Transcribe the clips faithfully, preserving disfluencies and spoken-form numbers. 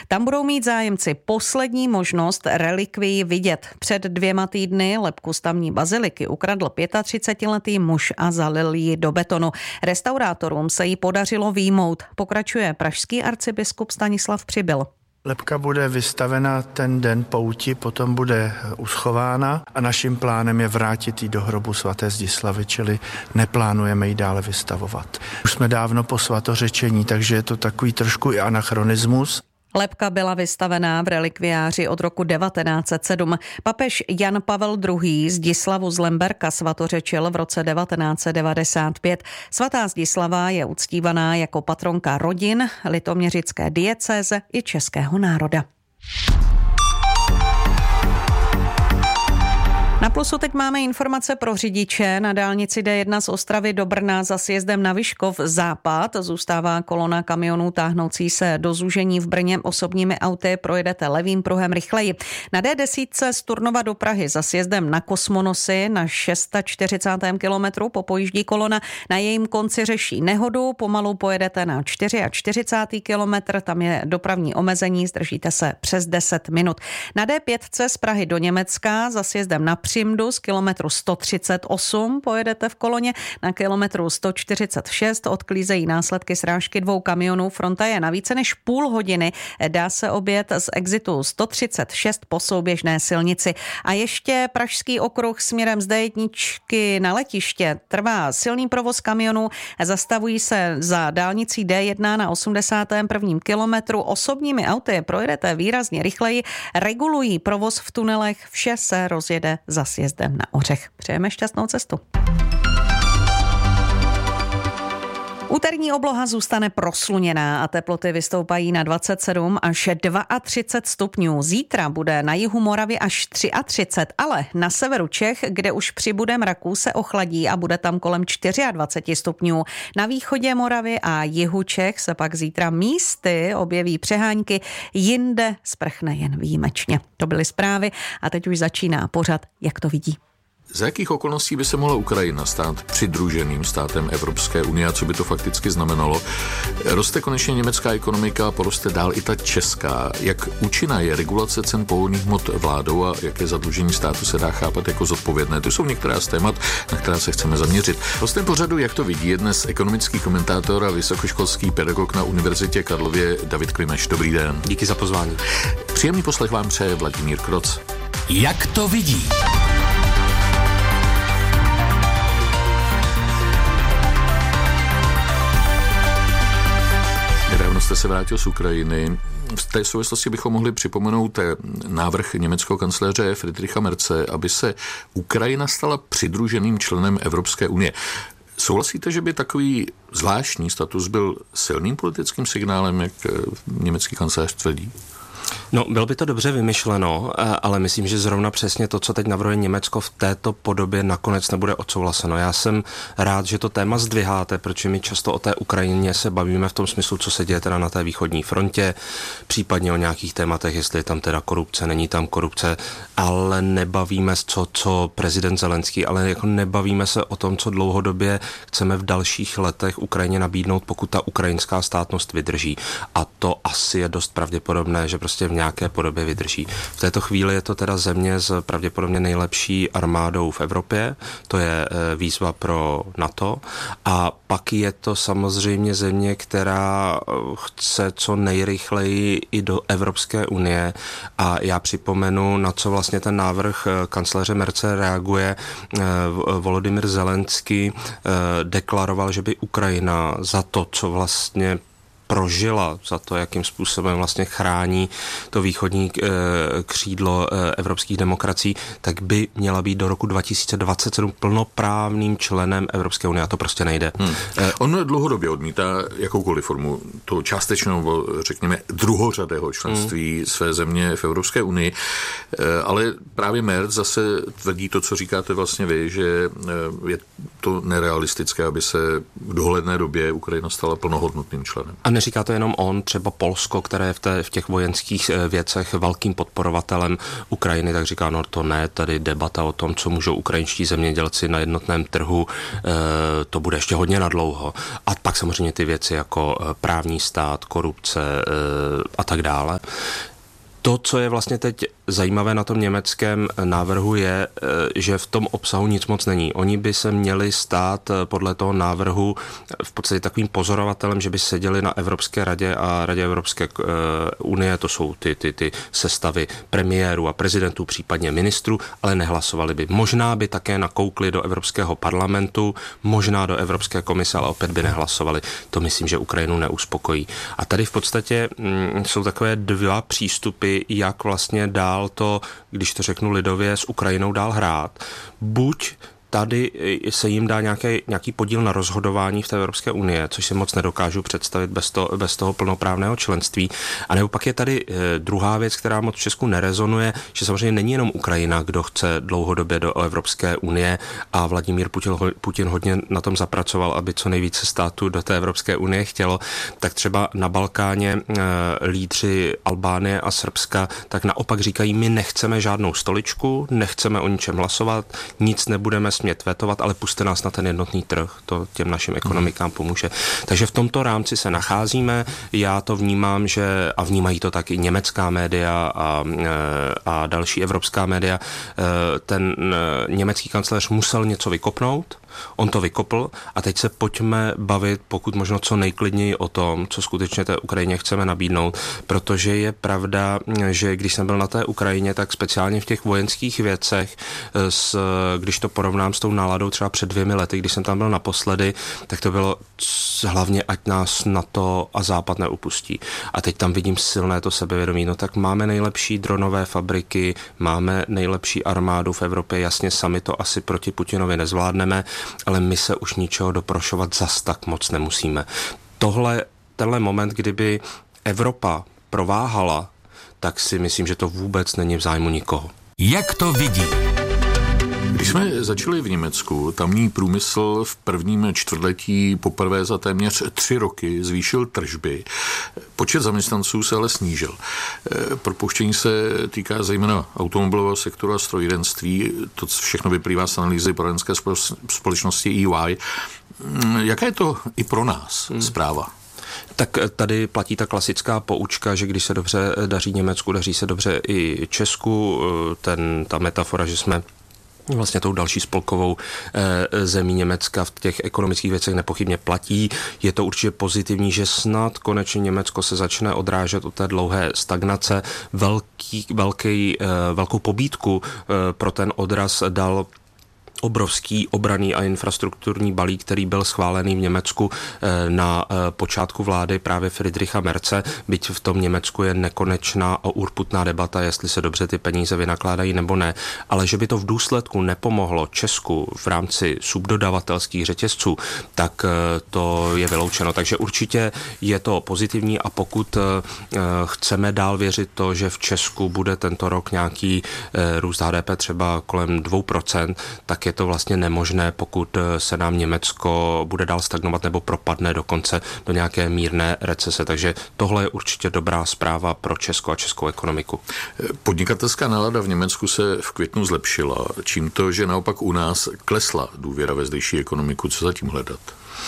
Tam budou mít zájemci poslední možnost relikvii vidět. Před dvěma týdny lebku z tamní baziliky ukradl třicetiletý muž a zalil ji do betonu. Restaurátorům se jí podařilo vyjmout. Pokračuje pražský arcibiskup Stanislav Přibyl. Lebka bude vystavena ten den pouti, potom bude uschována a naším plánem je vrátit ji do hrobu svaté Zdislavy, čili neplánujeme ji dále vystavovat. Už jsme dávno po svatořečení, takže je to takový trošku i anachronismus. Lebka byla vystavená v relikviáři od roku devatenáct set sedm. Papež Jan Pavel druhý. Zdislavu z Lemberka svatořečil v roce devatenáct set devadesát pět. Svatá Zdislava je uctívaná jako patronka rodin, litoměřické diecéze i českého národa. Na Plusu teď máme informace pro řidiče. Na dálnici D jedna z Ostravy do Brna za sjezdem na Vyškov západ zůstává kolona kamionů táhnoucí se do zúžení v Brně osobními auty. Projedete levým pruhem rychleji. Na D deset z Turnova do Prahy za sjezdem na Kosmonosy na čtyřicátém šestém kilometru popojíždí kolona. Na jejím konci řeší nehodu. Pomalu pojedete na čtyřicátém čtvrtém kilometr. Tam je dopravní omezení. Zdržíte se přes deset minut. Na D pět z Prahy do Německa za sjezdem na Přimdu z kilometru sto třicet osm pojedete v koloně, na kilometru sto čtyřicet šest odklízejí následky srážky dvou kamionů. Fronta je na více než půl hodiny. Dá se objet z exitu sto třicet šest po souběžné silnici. A ještě Pražský okruh směrem z D jedna na letiště. Trvá silný provoz kamionů. Zastavují se za dálnicí D jedna na osmdesátém prvním kilometru. Osobními auty projedete výrazně rychleji. Regulují provoz v tunelech. Vše se rozjede za sjezdem na Ořech. Přejeme šťastnou cestu. Úterní obloha zůstane prosluněná a teploty vystoupají na dvacet sedm až třicet dva stupňů. Zítra bude na jihu Moravy až třicet tři, ale na severu Čech, kde už přibude mraků, se ochladí a bude tam kolem dvacet čtyři stupňů. Na východě Moravy a jihu Čech se pak zítra místy objeví přehánky, jinde sprchne jen výjimečně. To byly zprávy a teď už začíná pořad, jak to vidí. Za jakých okolností by se mohla Ukrajina stát přidruženým státem Evropské unie a co by to fakticky znamenalo? Roste konečně německá ekonomika a poroste dál i ta česká. Jak účinná je regulace cen pohonných hmot vládou a jaké zadlužení státu se dá chápat jako zodpovědné? To jsou některá z témat, na která se chceme zaměřit. Hostem pořadu, jak to vidí, je dnes ekonomický komentátor a vysokoškolský pedagog na Univerzitě Karlově David Klimeš. Dobrý den. Díky za pozvání. Příjemný poslech vám přeje Vladimír Kroc. Jak to vidí? Jste se vrátil z Ukrajiny. V té souvislosti bychom mohli připomenout návrh německého kancléře Friedricha Merze, aby se Ukrajina stala přidruženým členem Evropské unie. Souhlasíte, že by takový zvláštní status byl silným politickým signálem, jak německý kancléř tvrdí? No, bylo by to dobře vymyšleno, ale myslím, že zrovna přesně to, co teď navrhuje Německo, v této podobě nakonec nebude odsouhlaseno. Já jsem rád, že to téma zdviháte, protože my často o té Ukrajině se bavíme v tom smyslu, co se děje teda na té východní frontě, případně o nějakých tématech, jestli je tam teda korupce, není tam korupce, ale nebavíme se, co, co prezident Zelenský, ale jako nebavíme se o tom, co dlouhodobě chceme v dalších letech Ukrajině nabídnout, pokud ta ukrajinská státnost vydrží. A to asi je dost pravděpodobné, že prostě v nějaké podobě vydrží. V této chvíli je to teda země s pravděpodobně nejlepší armádou v Evropě, to je výzva pro NATO, a pak je to samozřejmě země, která chce co nejrychleji i do Evropské unie, a já připomenu, na co vlastně ten návrh kancléře Merze reaguje. Volodymyr Zelenský deklaroval, že by Ukrajina za to, co vlastně prožila, za to, jakým způsobem vlastně chrání to východní křídlo evropských demokracií, tak by měla být do roku dva tisíce dvacet sedm plnoprávným členem Evropské unie, a to prostě nejde. Hmm. On dlouhodobě odmítá jakoukoliv formu toho částečného, řekněme, druhořadého členství hmm. své země v Evropské unii, ale právě Merz zase tvrdí to, co říkáte vlastně vy, že je to nerealistické, aby se v dohledné době Ukrajina stala plnohodnotným členem. A neříká to jenom on, třeba Polsko, které je v, té, v těch vojenských věcech velkým podporovatelem Ukrajiny, tak říká, no to ne, tady debata o tom, co můžou ukrajinští zemědělci na jednotném trhu, to bude ještě hodně nadlouho. A pak samozřejmě ty věci jako právní stát, korupce a tak dále. To, co je vlastně teď zajímavé na tom německém návrhu, je, že v tom obsahu nic moc není. Oni by se měli stát podle toho návrhu v podstatě takovým pozorovatelem, že by seděli na Evropské radě a Radě Evropské unie, to jsou ty, ty, ty sestavy premiérů a prezidentů, případně ministrů, ale nehlasovali by. Možná by také nakoukli do Evropského parlamentu, možná do Evropské komise, ale opět by nehlasovali. To myslím, že Ukrajinu neuspokojí. A tady v podstatě mm, jsou takové dva přístupy, jak vlastně dál to, když to řeknu lidově, s Ukrajinou dál hrát. Buď tady se jim dá nějaký, nějaký podíl na rozhodování v té Evropské unie, což si moc nedokážu představit bez, to, bez toho plnoprávného členství. A nebo pak je tady druhá věc, která moc v Česku nerezonuje, že samozřejmě není jenom Ukrajina, kdo chce dlouhodobě do Evropské unie a Vladimír Putin, Putin hodně na tom zapracoval, aby co nejvíce států do té Evropské unie chtělo, tak třeba na Balkáně lídři Albánie a Srbska tak naopak říkají, my nechceme žádnou stoličku, nechceme o ničem hlasovat, nic nebudeme smět vetovat, ale puste nás na ten jednotný trh, to těm našim ekonomikám pomůže. Takže v tomto rámci se nacházíme, já to vnímám, že, a vnímají to tak i německá média a, a další evropská média, ten německý kancléř musel něco vykopnout, on to vykopl a teď se pojďme bavit pokud možno co nejklidněji o tom, co skutečně té Ukrajině chceme nabídnout, protože je pravda, že když jsem byl na té Ukrajině, tak speciálně v těch vojenských věcech, s, když to porovnám s tou náladou třeba před dvěmi lety, když jsem tam byl naposledy, tak to bylo hlavně, ať nás NATO a Západ neupustí. A teď tam vidím silné to sebevědomí. No tak máme nejlepší dronové fabriky, máme nejlepší armádu v Evropě, jasně sami to asi proti Putinovi nezvládneme, ale my se už ničeho doprošovat zas tak moc nemusíme. Tohle, tenhle moment, kdyby Evropa prováhala, tak si myslím, že to vůbec není v zájmu nikoho. Jak to vidí? Když jsme začali v Německu, tamní průmysl v prvním čtvrtletí poprvé za téměř tři roky zvýšil tržby. Počet zaměstnanců se ale snížil. Propouštění se týká zejména automobilového sektoru a strojírenství. To všechno vyplývá z analýzy poradenské společnosti E Y. Jaká je to i pro nás hmm. zpráva? Tak tady platí ta klasická poučka, že když se dobře daří Německu, daří se dobře i Česku. Ten, ta metafora, že jsme vlastně tou další spolkovou e, zemí Německa v těch ekonomických věcech nepochybně platí. Je to určitě pozitivní, že snad konečně Německo se začne odrážet od té dlouhé stagnace. Velký, velký, e, velkou pobídku e, pro ten odraz dal obrovský obranný a infrastrukturní balík, který byl schválený v Německu na počátku vlády právě Friedricha Merze, byť v tom Německu je nekonečná a urputná debata, jestli se dobře ty peníze vynakládají nebo ne, ale že by to v důsledku nepomohlo Česku v rámci subdodavatelských řetězců, tak to je vyloučeno. Takže určitě je to pozitivní a pokud chceme dál věřit to, že v Česku bude tento rok nějaký růst H D P třeba kolem dvě procenta, tak je to vlastně nemožné, pokud se nám Německo bude dál stagnovat nebo propadne dokonce do nějaké mírné recese. Takže tohle je určitě dobrá zpráva pro Česko a českou ekonomiku. Podnikatelská nálada v Německu se v květnu zlepšila, čím to, že naopak u nás klesla důvěra ve zdejší ekonomiku. Co zatím hledat?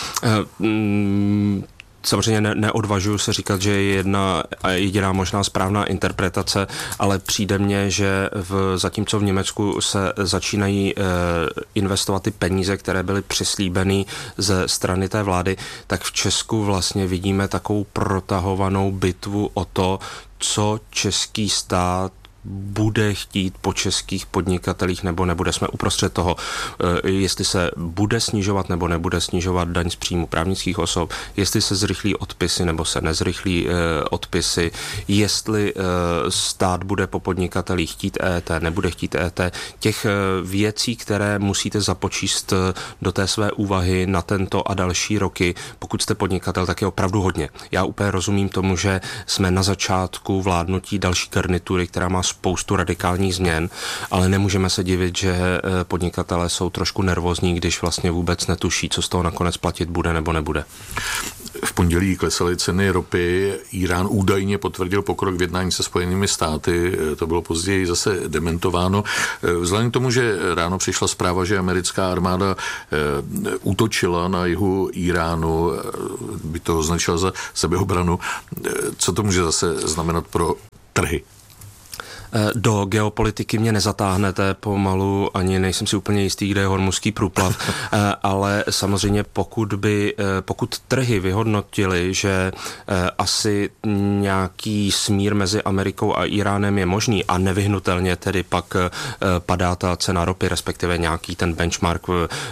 Uh, mm... Samozřejmě ne, neodvažuji se říkat, že je jedna a jediná možná správná interpretace, ale přijde mně, že v, zatímco v Německu se začínají e, investovat ty peníze, které byly přislíbeny ze strany té vlády, tak v Česku vlastně vidíme takovou protahovanou bitvu o to, co český stát bude chtít po českých podnikatelích nebo nebude. Jsme uprostřed toho, jestli se bude snižovat nebo nebude snižovat daň z příjmu právnických osob, jestli se zrychlí odpisy nebo se nezrychlí odpisy, jestli stát bude po podnikatelích chtít E E T, nebude chtít E E T. Těch věcí, které musíte započíst do té své úvahy na tento a další roky, pokud jste podnikatel, tak je opravdu hodně. Já úplně rozumím tomu, že jsme na začátku vládnutí další garnitury, která má spoustu radikálních změn, ale nemůžeme se divit, že podnikatelé jsou trošku nervózní, když vlastně vůbec netuší, co z toho nakonec platit bude nebo nebude. V pondělí klesaly ceny ropy, Irán údajně potvrdil pokrok v jednání se Spojenými státy, to bylo později zase dementováno. Vzhledem k tomu, že ráno přišla zpráva, že americká armáda útočila na jihu Iránu, by to označila za sebeobranu, co to může zase znamenat pro trhy? Do geopolitiky mě nezatáhnete pomalu, ani nejsem si úplně jistý, kde je Hormuzský průplav, ale samozřejmě pokud by, pokud trhy vyhodnotili, že asi nějaký smír mezi Amerikou a Iránem je možný a nevyhnutelně tedy pak padá ta cena ropy, respektive nějaký ten benchmark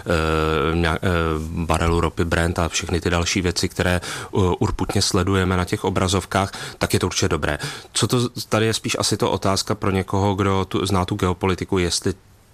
barelu ropy Brent a všechny ty další věci, které urputně sledujeme na těch obrazovkách, tak je to určitě dobré. Co to tady je spíš asi to otázka pro někoho, kdo tu, zná tu geopolitiku, jestli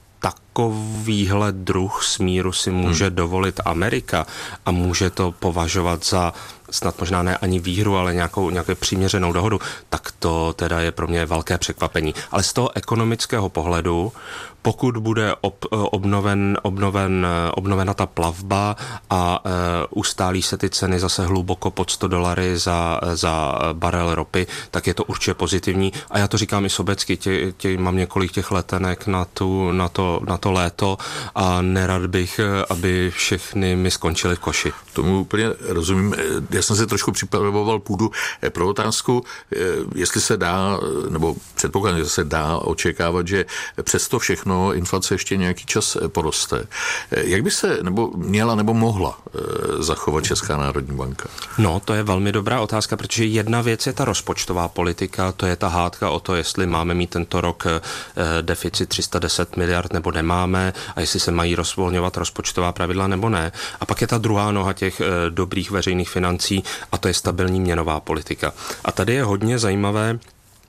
takovýhle druh smíru si může hmm. dovolit Amerika a může to považovat za snad možná ne ani výhru, ale nějakou, nějakou přiměřenou dohodu, tak to teda je pro mě velké překvapení. Ale z toho ekonomického pohledu, pokud bude ob, obnoven, obnoven, obnovena ta plavba a e, ustálí se ty ceny zase hluboko pod sto dolary za, za barel ropy, tak je to určitě pozitivní. A já to říkám i sobecky, tě, tě, mám několik těch letenek na, tu, na, to, na to léto a nerad bych, aby všechny mi skončily v koši. Tomu úplně rozumím. Já jsem si trošku připravoval půdu pro otázku, jestli se dá, nebo předpokládám, že se dá očekávat, že přesto všechno inflace ještě nějaký čas poroste. Jak by se nebo měla nebo mohla zachovat Česká národní banka? No, to je velmi dobrá otázka, protože jedna věc je ta rozpočtová politika, to je ta hádka o to, jestli máme mít tento rok deficit tři sta deset miliard nebo nemáme a jestli se mají rozvolňovat rozpočtová pravidla nebo ne. A pak je ta druhá noha těch dobrých veřejných financí a to je stabilní měnová politika. A tady je hodně zajímavé,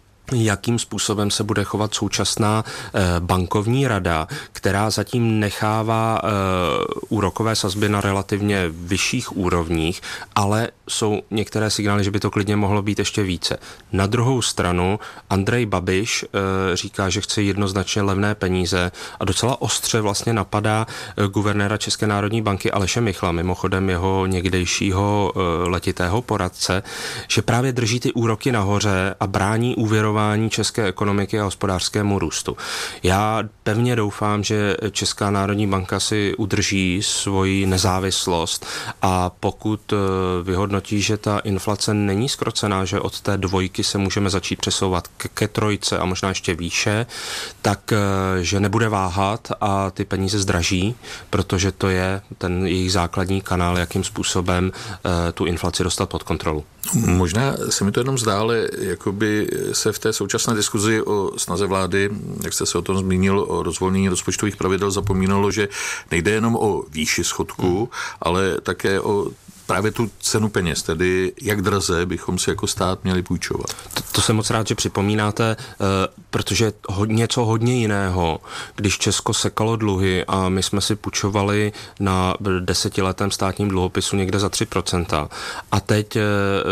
jakým způsobem se bude chovat současná e, bankovní rada, která zatím nechává e, úrokové sazby na relativně vyšších úrovních, ale jsou některé signály, že by to klidně mohlo být ještě více. Na druhou stranu Andrej Babiš e, říká, že chce jednoznačně levné peníze a docela ostře vlastně napadá e, guvernéra České národní banky Aleše Michla, mimochodem jeho někdejšího e, letitého poradce, že právě drží ty úroky nahoře a brání úvěrování české ekonomiky a hospodářskému růstu. Já pevně doufám, že Česká národní banka si udrží svoji nezávislost a pokud vyhodnotí, že ta inflace není zkrocená, že od té dvojky se můžeme začít přesouvat ke, ke trojce a možná ještě výše, tak že nebude váhat a ty peníze zdraží, protože to je ten jejich základní kanál, jakým způsobem tu inflaci dostat pod kontrolu. Možná se mi to jenom zdále, jakoby se v té současné diskuzi o snaze vlády, jak jste se o tom zmínil, o rozvolnění rozpočtových pravidel, zapomínalo, že nejde jenom o výši schodku, hmm. ale také o právě tu cenu peněz, tedy jak draze bychom si jako stát měli půjčovat. To, to jsem moc rád, že připomínáte, uh, protože ho, něco hodně jiného, když Česko sekalo dluhy a my jsme si půjčovali na desetiletém státním dluhopisu někde za tři procenta a teď uh,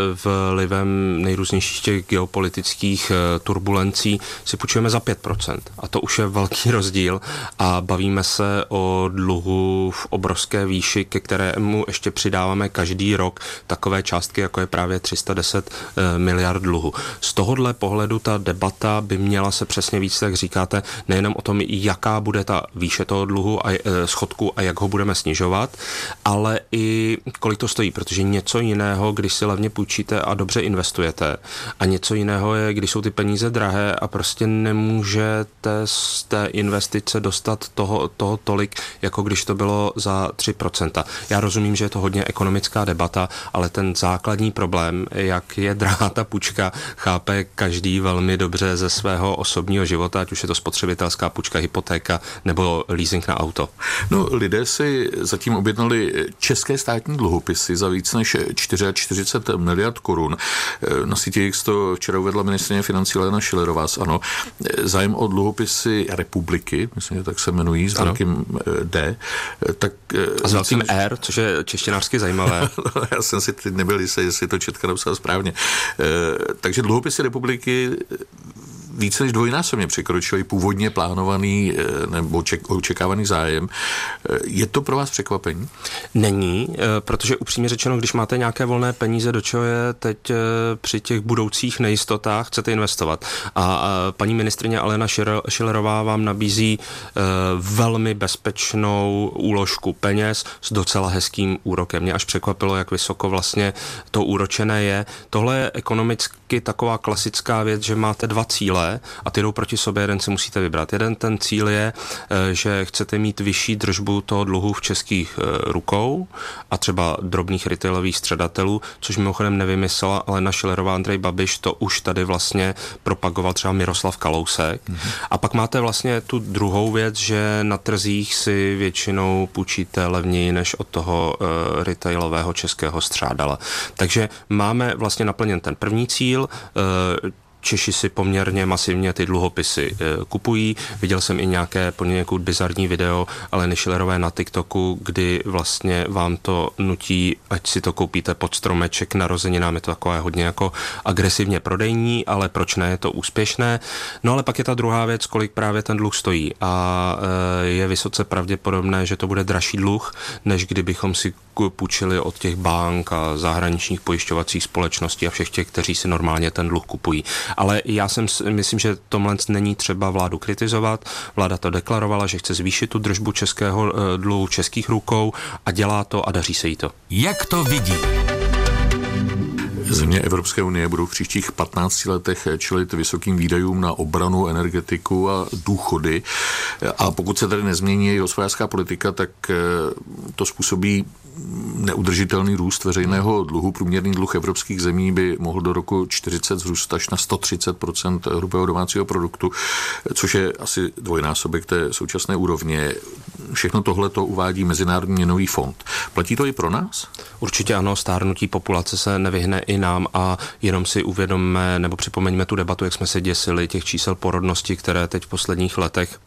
vlivem nejrůznějších těch geopolitických uh, turbulencí si půjčujeme za pět procent a to už je velký rozdíl a bavíme se o dluhu v obrovské výši, ke kterému ještě přidáváme každý každý rok takové částky, jako je právě tři sta deset miliard dluhu. Z tohohle pohledu ta debata by měla se přesně víc, jak říkáte, nejenom o tom, jaká bude ta výše toho dluhu a e, schodku a jak ho budeme snižovat, ale i kolik to stojí, protože něco jiného, když si levně půjčíte a dobře investujete a něco jiného je, když jsou ty peníze drahé a prostě nemůžete z té investice dostat toho, toho tolik, jako když to bylo za tři procenta. Já rozumím, že je to hodně ekonomická debata, ale ten základní problém, jak je drahá ta půjčka, chápe každý velmi dobře ze svého osobního života, ať už je to spotřebitelská půjčka, hypotéka nebo leasing na auto. No, lidé si zatím objednali české státní dluhopisy za víc než čtyřicet čtyři miliard korun. Na síti X to včera uvedla ministryně financí Lena Schillerová. Ano, zájem o dluhopisy republiky, myslím, že tak se jmenují, s velkým D. Tak, a s velkým R, což je češtinářsky zajímavé. Já jsem si teď nebyl jistý, jestli to Četka napsal správně. E, takže dluhopisy republiky více než dvojnásobně překročili původně plánovaný nebo očekávaný zájem. Je to pro vás překvapení? Není, protože upřímně řečeno, když máte nějaké volné peníze, do čeho je teď při těch budoucích nejistotách chcete investovat. A paní ministryně Alena Schillerová vám nabízí velmi bezpečnou úložku peněz s docela hezkým úrokem. Mě až překvapilo, jak vysoko vlastně to úročené je. Tohle je ekonomicky taková klasická věc, že máte dva cíle a ty jdou proti sobě, jeden si musíte vybrat. Jeden ten cíl je, že chcete mít vyšší držbu toho dluhu v českých rukou a třeba drobných retailových středatelů, což mimochodem nevymyslela Alena Schillerová, Andrej Babiš, to už tady vlastně propagoval třeba Miroslav Kalousek. Mm-hmm. A pak máte vlastně tu druhou věc, že na trzích si většinou půjčíte levněji než od toho uh, retailového českého střádala. Takže máme vlastně naplněn ten první cíl, uh, Češi si poměrně masivně ty dluhopisy e, kupují. Viděl jsem i nějaké poněkud bizarní video Aleny Schillerové na TikToku, kdy vlastně vám to nutí, ať si to koupíte pod stromeček narozeninám, je to takové hodně jako agresivně prodejní, ale proč ne, je to úspěšné. No ale pak je ta druhá věc, kolik právě ten dluh stojí a e, je vysoce pravděpodobné, že to bude dražší dluh, než kdybychom si půjčili od těch bank a zahraničních pojišťovacích společností a všech těch, kteří si normálně ten dluh kupují. Ale já jsem, myslím, že tomhle není třeba vládu kritizovat. Vláda to deklarovala, že chce zvýšit tu držbu českého dluhu v českých rukou a dělá to a daří se jí to. Jak to vidí? Země Evropské unie budou v příštích patnácti letech čelit vysokým výdajům na obranu, energetiku a důchody. A pokud se tady nezmění její hospodářská politika, tak to způsobí neudržitelný růst veřejného dluhu. Průměrný dluh evropských zemí by mohl do roku čtyřicet zrůst až na sto třicet procent hrubého domácího produktu, což je asi dvojnásobek té současné úrovně. Všechno tohle to uvádí Mezinárodní měnový fond. Platí to i pro nás? Určitě ano, stárnutí populace se nevyhne i nám a jenom si uvědomme nebo připomeňme tu debatu, jak jsme se děsili těch čísel porodnosti, které teď v posledních letech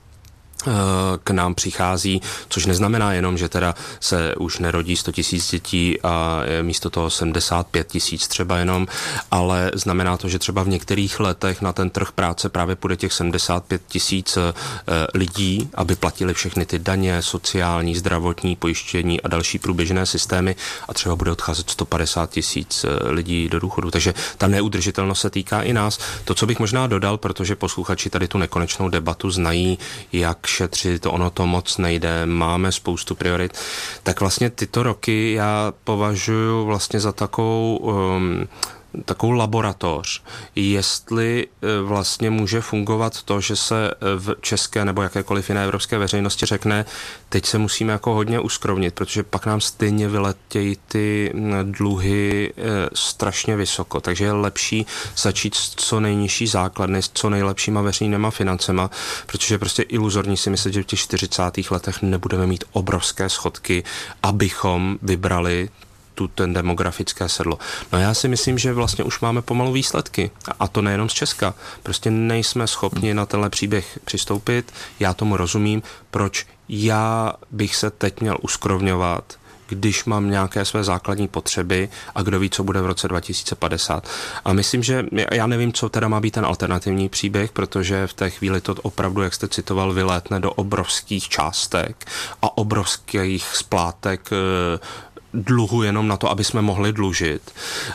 k nám přichází, což neznamená jenom, že teda se už nerodí sto tisíc dětí a místo toho sedmdesát pět tisíc třeba jenom, ale znamená to, že třeba v některých letech na ten trh práce právě půjde těch sedmdesát pět tisíc lidí, aby platili všechny ty daně, sociální, zdravotní pojištění a další průběžné systémy a třeba bude odcházet sto padesát tisíc lidí do důchodu. Takže ta neudržitelnost se týká i nás. To, co bych možná dodal, protože posluchači tady tu nekonečnou debatu znají, jak šetřit, ono to moc nejde, máme spoustu priorit, tak vlastně tyto roky já považuji vlastně za takovou um, takovou laboratoř, jestli vlastně může fungovat to, že se v české nebo jakékoliv jiné evropské veřejnosti řekne, teď se musíme jako hodně uskrovnit, protože pak nám stejně vyletějí ty dluhy strašně vysoko, takže je lepší začít s co nejnižší základny, s co nejlepšíma veřejnýma financema, protože prostě iluzorní si myslet, že v těch čtyřicátých letech nebudeme mít obrovské schodky, abychom vybrali tu ten demografické sedlo. No já si myslím, že vlastně už máme pomalu výsledky. A to nejenom z Česka. Prostě nejsme schopni na tenhle příběh přistoupit. Já tomu rozumím, proč já bych se teď měl uskrovňovat, když mám nějaké své základní potřeby a kdo ví, co bude v roce dva tisíce padesát. A myslím, že já nevím, co teda má být ten alternativní příběh, protože v té chvíli to opravdu, jak jste citoval, vylétne do obrovských částek a obrovských splátek dluhu jenom na to, aby jsme mohli dlužit.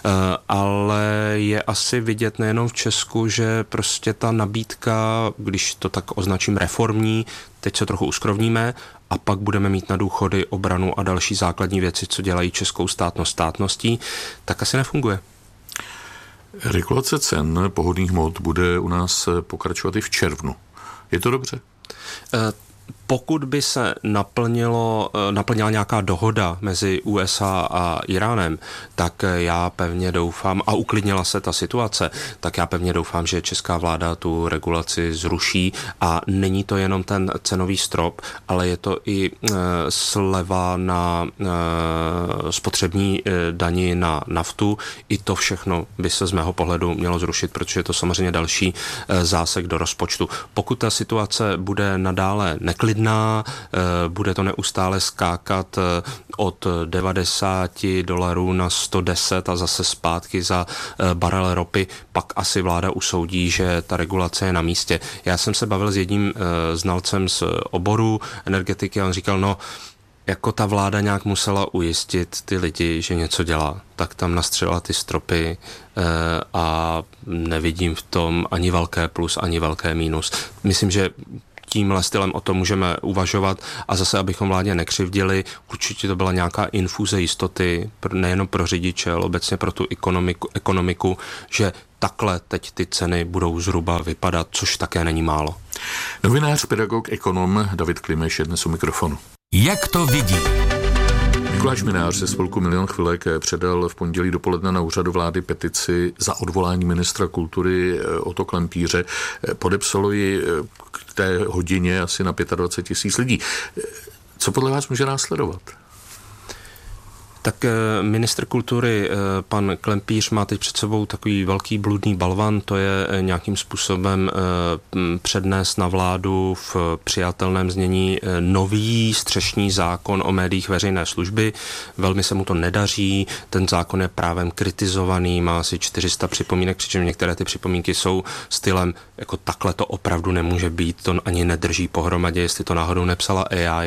Ale je asi vidět nejenom v Česku, že prostě ta nabídka, když to tak označím reformní, teď se trochu uskrovníme a pak budeme mít na důchody, obranu a další základní věci, co dělají českou státnost státností, tak asi nefunguje. Regulace cen pohonných hmot bude u nás pokračovat i v červnu. Je to dobře? Uh, Pokud by se naplnilo, naplnila nějaká dohoda mezi U S A a Iránem, tak já pevně doufám, a uklidnila se ta situace, tak já pevně doufám, že česká vláda tu regulaci zruší a není to jenom ten cenový strop, ale je to i e, sleva na e, spotřební e, dani na naftu. I to všechno by se z mého pohledu mělo zrušit, protože je to samozřejmě další e, zásek do rozpočtu. Pokud ta situace bude nadále nestabilní, neklidná, bude to neustále skákat od devadesáti dolarů na sto deset a zase zpátky za barel ropy, pak asi vláda usoudí, že ta regulace je na místě. Já jsem se bavil s jedním znalcem z oboru energetiky a on říkal, no, jako ta vláda nějak musela ujistit ty lidi, že něco dělá, tak tam nastřelila ty stropy a nevidím v tom ani velké plus, ani velké mínus. Myslím, že tímhle stylem o tom můžeme uvažovat a zase, abychom vládě nekřivdili, určitě to byla nějaká infuze jistoty, nejenom pro řidiče, ale obecně pro tu ekonomiku, ekonomiku, že takhle teď ty ceny budou zhruba vypadat, což také není málo. Novinář, pedagog, ekonom David Klimeš je dnes u mikrofonu. Jak to vidí? Mikuláš Mynář ze spolku Milion chvilek předal v pondělí dopoledne na úřadu vlády petici za odvolání ministra kultury Otto Klempíře. Podepsalo ji k té hodině asi na dvacet pět tisíc lidí. Co podle vás může následovat? Tak ministr kultury, pan Klempíř, má teď před sebou takový velký bludný balvan, to je nějakým způsobem přednést na vládu v přijatelném znění nový střešní zákon o médiích veřejné služby. Velmi se mu to nedaří, ten zákon je právem kritizovaný, má asi čtyři sta připomínek, přičemž některé ty připomínky jsou stylem, jako takhle to opravdu nemůže být, to ani nedrží pohromadě, jestli to náhodou nepsala A I.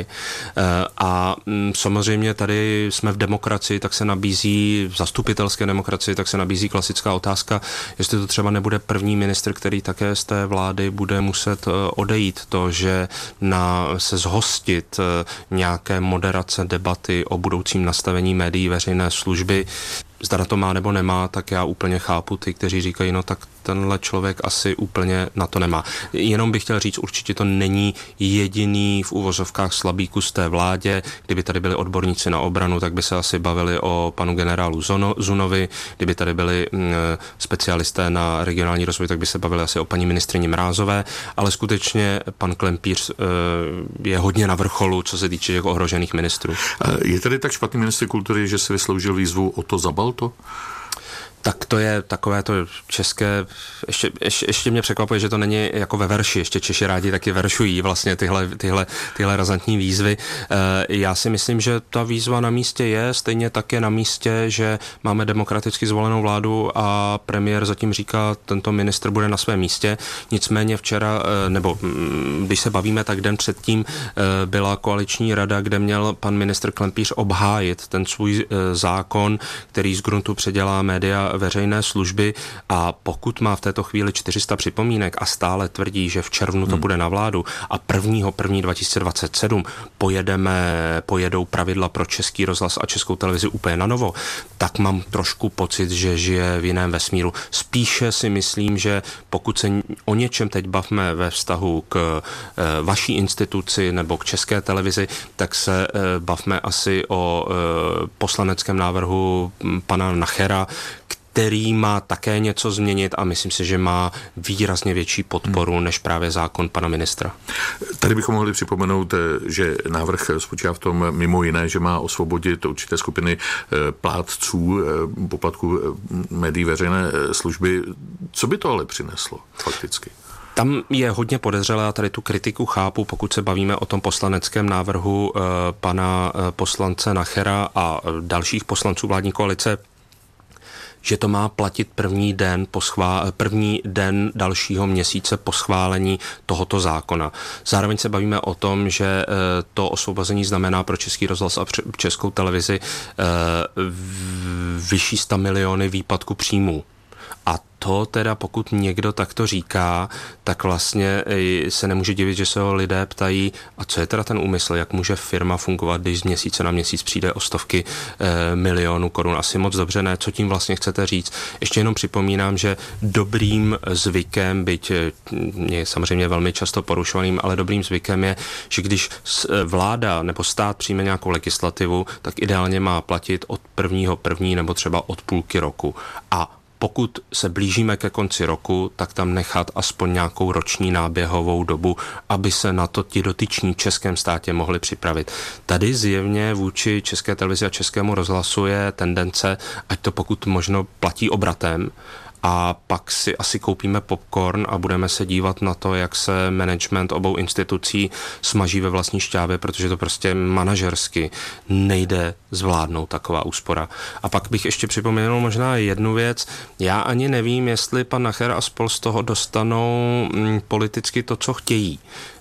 A samozřejmě tady jsme v demokracii, tak se nabízí, v zastupitelské demokracii, tak se nabízí klasická otázka, jestli to třeba nebude první ministr, který také z té vlády bude muset odejít. To, že na, se zhostit nějaké moderace debaty o budoucím nastavení médií veřejné služby, zda na to má nebo nemá, tak já úplně chápu ty, kteří říkají, no tak tenhle člověk asi úplně na to nemá. Jenom bych chtěl říct, určitě to není jediný v uvozovkách slabý kus té vládě. Kdyby tady byli odborníci na obranu, tak by se asi bavili o panu generálu Zono, Zunovi. Kdyby tady byli mm, specialisté na regionální rozvoj, tak by se bavili asi o paní ministryni Mrázové. Ale skutečně pan Klempíř e, je hodně na vrcholu, co se týče těch ohrožených ministrů. Je tady tak špatný ministr kultury, že si vysloužil výzvu o to zabal to? Tak to je takové to české, ještě, ještě, ještě mě překvapuje, že to není jako ve verši, ještě Češi rádi taky veršují vlastně tyhle, tyhle, tyhle razantní výzvy. Já si myslím, že ta výzva na místě je, stejně tak je na místě, že máme demokraticky zvolenou vládu a premiér zatím říká, tento ministr bude na svém místě. Nicméně včera, nebo když se bavíme, tak den předtím byla koaliční rada, kde měl pan ministr Klempíř obhájit ten svůj zákon, který z gruntu předělá média veřejné služby, a pokud má v této chvíli čtyři sta připomínek a stále tvrdí, že v červnu to hmm. bude na vládu a prvního prvního dva tisíce dvacet sedm pojedeme, pojedou pravidla pro Český rozhlas a Českou televizi úplně na novo, tak mám trošku pocit, že žije v jiném vesmíru. Spíše si myslím, že pokud se o něčem teď bavíme ve vztahu k e, vaší instituci nebo k České televizi, tak se e, bavíme asi o e, poslaneckém návrhu pana Nachera, který má také něco změnit a myslím si, že má výrazně větší podporu hmm. než právě zákon pana ministra. Tady bychom mohli připomenout, že návrh spočívá v tom mimo jiné, že má osvobodit určité skupiny plátců poplatku médií veřejné služby. Co by to ale přineslo fakticky? Tam je hodně podezřelé a tady tu kritiku chápu, pokud se bavíme o tom poslaneckém návrhu eh, pana eh, poslance Nachera a dalších poslanců vládní koalice, že to má platit první den, po schvál, první den dalšího měsíce po schválení tohoto zákona. Zároveň se bavíme o tom, že to osvobození znamená pro Český rozhlas a Českou televizi vyšší sto miliony výpadku příjmů. A to teda, pokud někdo takto říká, tak vlastně se nemůže divit, že se ho lidé ptají, a co je teda ten úmysl, jak může firma fungovat, když z měsíce na měsíc přijde o stovky e, milionů korun. Asi moc dobře ne, co tím vlastně chcete říct. Ještě jenom připomínám, že dobrým zvykem, byť je samozřejmě velmi často porušovaným, ale dobrým zvykem je, že když vláda nebo stát přijme nějakou legislativu, tak ideálně má platit od prvního první nebo třeba od půlky roku. A pokud se blížíme ke konci roku, tak tam nechat aspoň nějakou roční náběhovou dobu, aby se na to ti dotyční v českém státě mohli připravit. Tady zjevně vůči České televizi a Českému rozhlasu je tendence, ať to pokud možno platí obratem, a pak si asi koupíme popcorn a budeme se dívat na to, jak se management obou institucí smaží ve vlastní šťávě, protože to prostě manažersky nejde zvládnout taková úspora. A pak bych ještě připomněl možná jednu věc. Já ani nevím, jestli pan Nacher a spol z toho dostanou mm, politicky to, co chtějí.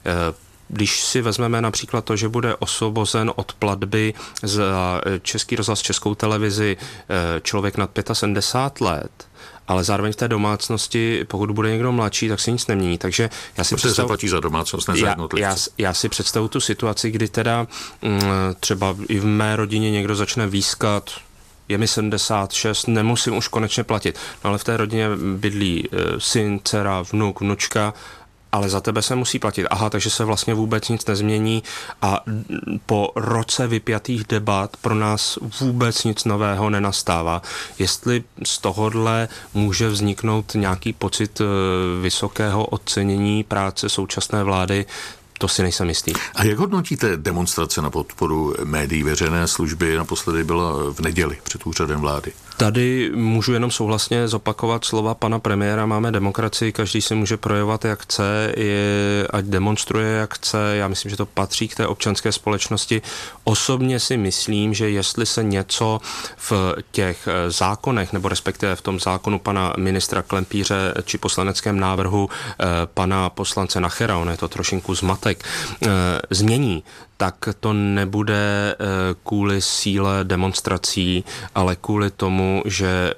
Když si vezmeme například to, že bude osvobozen od platby za Český rozhlas, Českou televizi člověk nad sedmdesát pět let, ale zároveň v té domácnosti, pokud bude někdo mladší, tak se nic nemění. Takže já si představu, se platí za domácnost, ne za jednotlivce. Já, já, já si představu tu situaci, kdy teda m, třeba i v mé rodině někdo začne výskat, je mi sedmdesát šest, nemusím už konečně platit. No ale v té rodině bydlí e, syn, dcera, vnuk, vnučka, ale za tebe se musí platit. Aha, takže se vlastně vůbec nic nezmění a po roce vypjatých debat pro nás vůbec nic nového nenastává. Jestli z tohohle může vzniknout nějaký pocit vysokého ocenění práce současné vlády, to si nejsem jistý. A jak hodnotíte demonstrace na podporu médií veřejné služby? Naposledy byla v neděli před úřadem vlády. Tady můžu jenom souhlasně zopakovat slova pana premiéra. Máme demokracii, každý si může projevovat, jak chce, je, ať demonstruje, jak chce. Já myslím, že to patří k té občanské společnosti. Osobně si myslím, že jestli se něco v těch zákonech, nebo respektive v tom zákonu pana ministra Klempíře či poslaneckém návrhu pana poslance Nachera, on je to trošinku zmatek, změní, tak to nebude kvůli síle demonstrací, ale kvůli tomu, že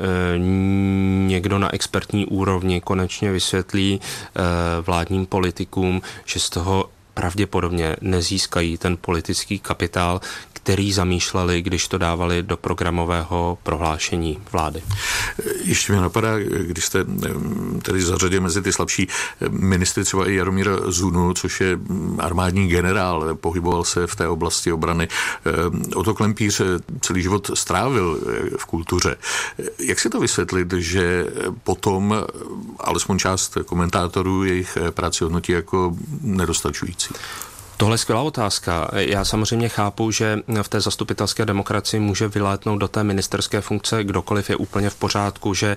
někdo na expertní úrovni konečně vysvětlí vládním politikům, že z toho pravděpodobně nezískají ten politický kapitál, který zamýšleli, když to dávali do programového prohlášení vlády. Ještě mě napadá, když jste tedy zařadili mezi ty slabší ministry třeba i Jaromíra Zunu, což je armádní generál, pohyboval se v té oblasti obrany. Otto Klempíř celý život strávil v kultuře. Jak si to vysvětlit, že potom alespoň část komentátorů jejich práci hodnotí jako nedostačující? Tohle je skvělá otázka. Já samozřejmě chápu, že v té zastupitelské demokracii může vylétnout do té ministerské funkce kdokoliv, je úplně v pořádku, že e,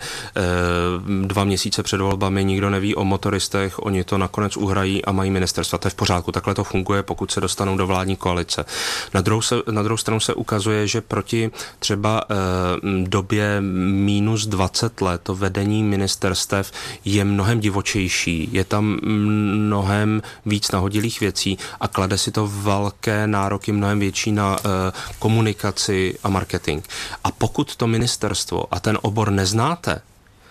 dva měsíce před volbami nikdo neví o motoristech, oni to nakonec uhrají a mají ministerstva. To je v pořádku, takhle to funguje, pokud se dostanou do vládní koalice. Na druhou, se, na druhou stranu se ukazuje, že proti třeba e, době minus dvacet let to vedení ministerstev je mnohem divočejší, je tam mnohem víc nahodilých věcí a klade si to velké nároky, mnohem větší na uh, komunikaci a marketing. A pokud to ministerstvo a ten obor neznáte,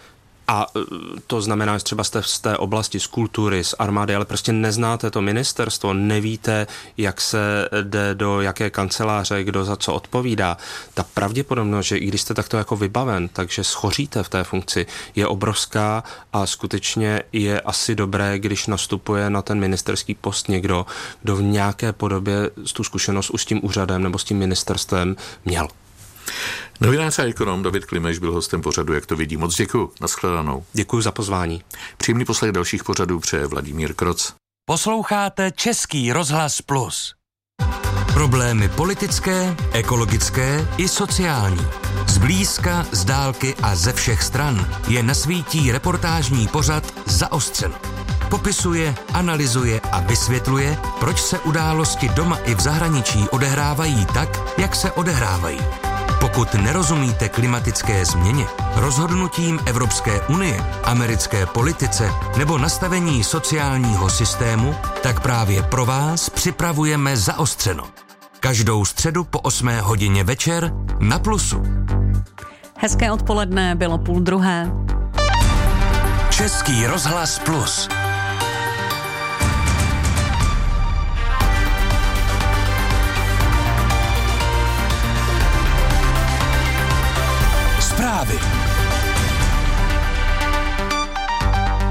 a to znamená, že třeba jste z té oblasti, z kultury, z armády, ale prostě neznáte to ministerstvo, nevíte, jak se jde do jaké kanceláře, kdo za co odpovídá. Ta pravděpodobnost, že i když jste takto jako vybaven, takže schoříte v té funkci, je obrovská a skutečně je asi dobré, když nastupuje na ten ministerský post někdo, kdo v nějaké podobě tu zkušenost už s tím úřadem nebo s tím ministerstvem měl. Novinář a ekonom David Klimeš byl hostem pořadu Jak to vidí. Moc děkuju. Nashledanou. Děkuju za pozvání. Příjemný poslech dalších pořadů přeje Vladimír Kroc. Posloucháte Český rozhlas Plus. Problémy politické, ekologické i sociální. Zblízka, z dálky a ze všech stran je nasvítí reportážní pořad Zaostřeno. Popisuje, analyzuje a vysvětluje, proč se události doma i v zahraničí odehrávají tak, jak se odehrávají. Pokud nerozumíte klimatické změně, rozhodnutím Evropské unie, americké politice nebo nastavení sociálního systému, tak právě pro vás připravujeme Zaostřeno. Každou středu po osmé hodině večer na Plusu. Hezké odpoledne, bylo půl druhé. Český rozhlas Plus. Číslo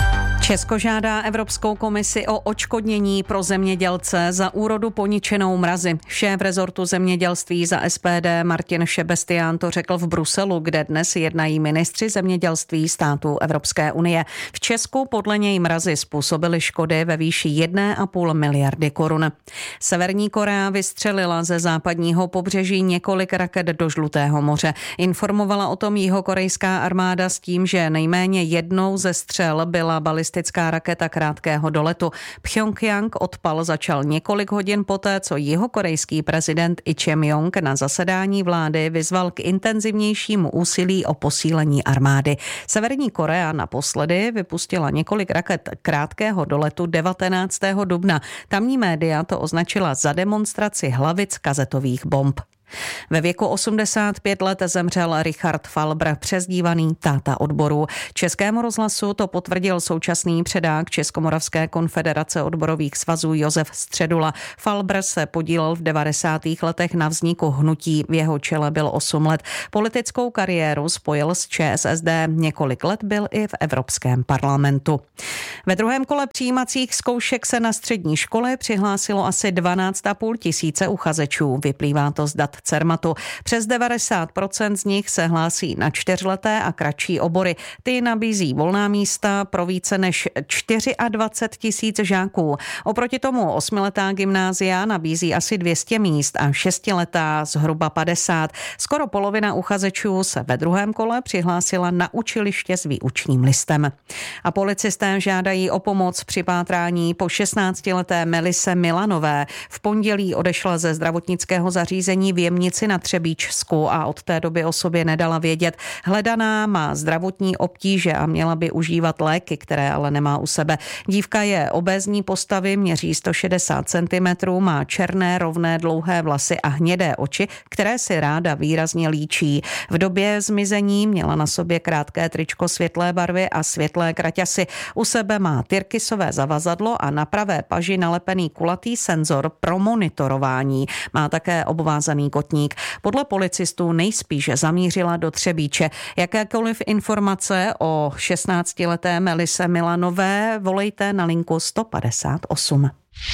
Česko žádá Evropskou komisi o odškodnění pro zemědělce za úrodu poničenou mrazy. Šéf rezortu zemědělství za S P D Martin Šebestián to řekl v Bruselu, kde dnes jednají ministři zemědělství států Evropské unie. V Česku podle něj mrazy způsobily škody ve výši jedna a půl miliardy korun. Severní Korea vystřelila ze západního pobřeží několik raket do Žlutého moře. Informovala o tom jihokorejská armáda s tím, že nejméně jednou ze střel byla balistická raketa krátkého doletu. Pchjongjang odpal začal několik hodin poté, co jihokorejský prezident Lee Jae-myung na zasedání vlády vyzval k intenzivnějšímu úsilí o posílení armády. Severní Korea naposledy vypustila několik raket krátkého doletu devatenáctého dubna. Tamní média to označila za demonstraci hlavic kazetových bomb. Ve věku osmdesát pět let zemřel Richard Falbr, přezdívaný táta odboru. Českému rozhlasu to potvrdil současný předák Českomoravské konfederace odborových svazů Josef Středula. Falbr se podílel v devadesátých letech na vzniku hnutí, v jeho čele byl osm let. Politickou kariéru spojil s Č S S D, několik let byl i v Evropském parlamentu. Ve druhém kole přijímacích zkoušek se na střední školy přihlásilo asi dvanáct a půl tisíce uchazečů. Vyplývá to z dat Cermatu. Přes devadesát procent z nich se hlásí na čtyřleté a kratší obory. Ty nabízí volná místa pro více než dvacet čtyři tisíc žáků. Oproti tomu osmiletá gymnázia nabízí asi dvě stě míst a šestiletá zhruba padesát. Skoro polovina uchazečů se ve druhém kole přihlásila na učiliště s výučním listem. A policisté žádají o pomoc při pátrání po šestnáctileté Melise Milanové. V pondělí odešla ze zdravotnického zařízení v Jemnici na Třebíčsku a od té doby o sobě nedala vědět. Hledaná má zdravotní obtíže a měla by užívat léky, které ale nemá u sebe. Dívka je obézní postavy, měří sto šedesát centimetrů, má černé, rovné, dlouhé vlasy a hnědé oči, které si ráda výrazně líčí. V době zmizení měla na sobě krátké tričko světlé barvy a světlé kraťasy. U sebe má tyrkysové zavazadlo a na pravé paži nalepený kulatý senzor pro monitorování. Má také obvázaný kotník. Podle policistů nejspíš zamířila do Třebíče. Jakékoliv informace o šestnáctileté Melise Milanové volejte na linku sto padesát osm.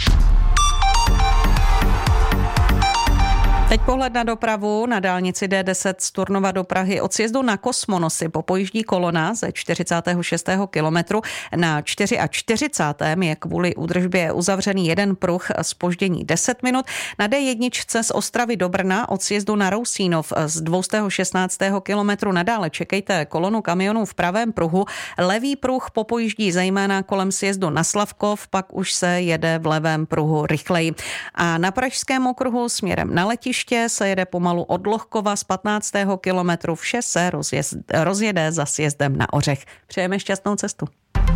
Teď pohled na dopravu. Na dálnici D deset z Turnova do Prahy od sjezdu na Kosmonosy popojíždí kolona ze čtyřicátého šestého kilometru. Na čtyřicátém čtvrtém je kvůli údržbě uzavřený jeden pruh, zpoždění deset minut. Na D jedna z Ostravy do Brna od sjezdu na Rousínov z dvěstě šestnáctého kilometru nadále čekejte kolonu kamionů v pravém pruhu. Levý pruh popojíždí zejména kolem sjezdu na Slavkov, pak už se jede v levém pruhu rychleji. A na Pražském okruhu směrem na letiště se jede pomalu od Lohkova z patnáctého kilometru. Vše se rozjezd, rozjede za sjezdem na Ořech. Přejeme šťastnou cestu.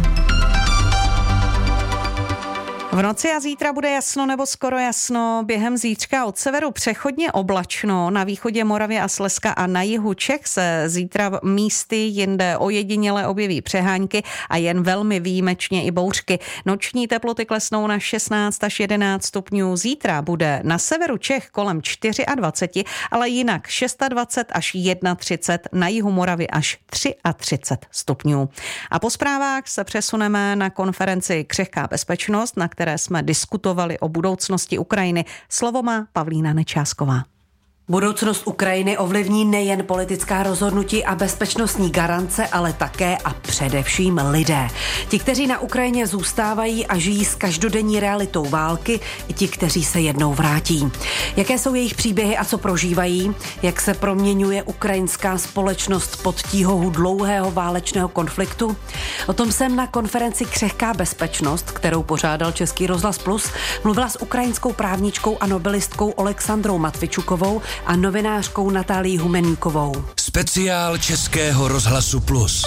V noci a zítra bude jasno nebo skoro jasno. Během zítřka od severu přechodně oblačno. Na východě Moravy a Slezska a na jihu Čech se zítra místy jinde ojediněle objeví přehánky a jen velmi výjimečně i bouřky. Noční teploty klesnou na šestnáct až jedenáct stupňů. Zítra bude na severu Čech kolem dvacet čtyři, ale jinak dvacet šest až třicet jedna, na jihu Moravy až třicet tři stupňů. A po zprávách se přesuneme na konferenci Křehká bezpečnost, na které jsme diskutovali o budoucnosti Ukrajiny. Slovo má Pavlína Nečásková. Budoucnost Ukrajiny ovlivní nejen politická rozhodnutí a bezpečnostní garance, ale také a především lidé. Ti, kteří na Ukrajině zůstávají a žijí s každodenní realitou války, i ti, kteří se jednou vrátí. Jaké jsou jejich příběhy a co prožívají? Jak se proměňuje ukrajinská společnost pod tíhou dlouhého válečného konfliktu? O tom jsem na konferenci Křehká bezpečnost, kterou pořádal Český rozhlas Plus, mluvila s ukrajinskou právničkou a nobelistkou Oleksandrou Matvičukovou a novinářkou Natálií Humeníkovou. Speciál Českého rozhlasu Plus.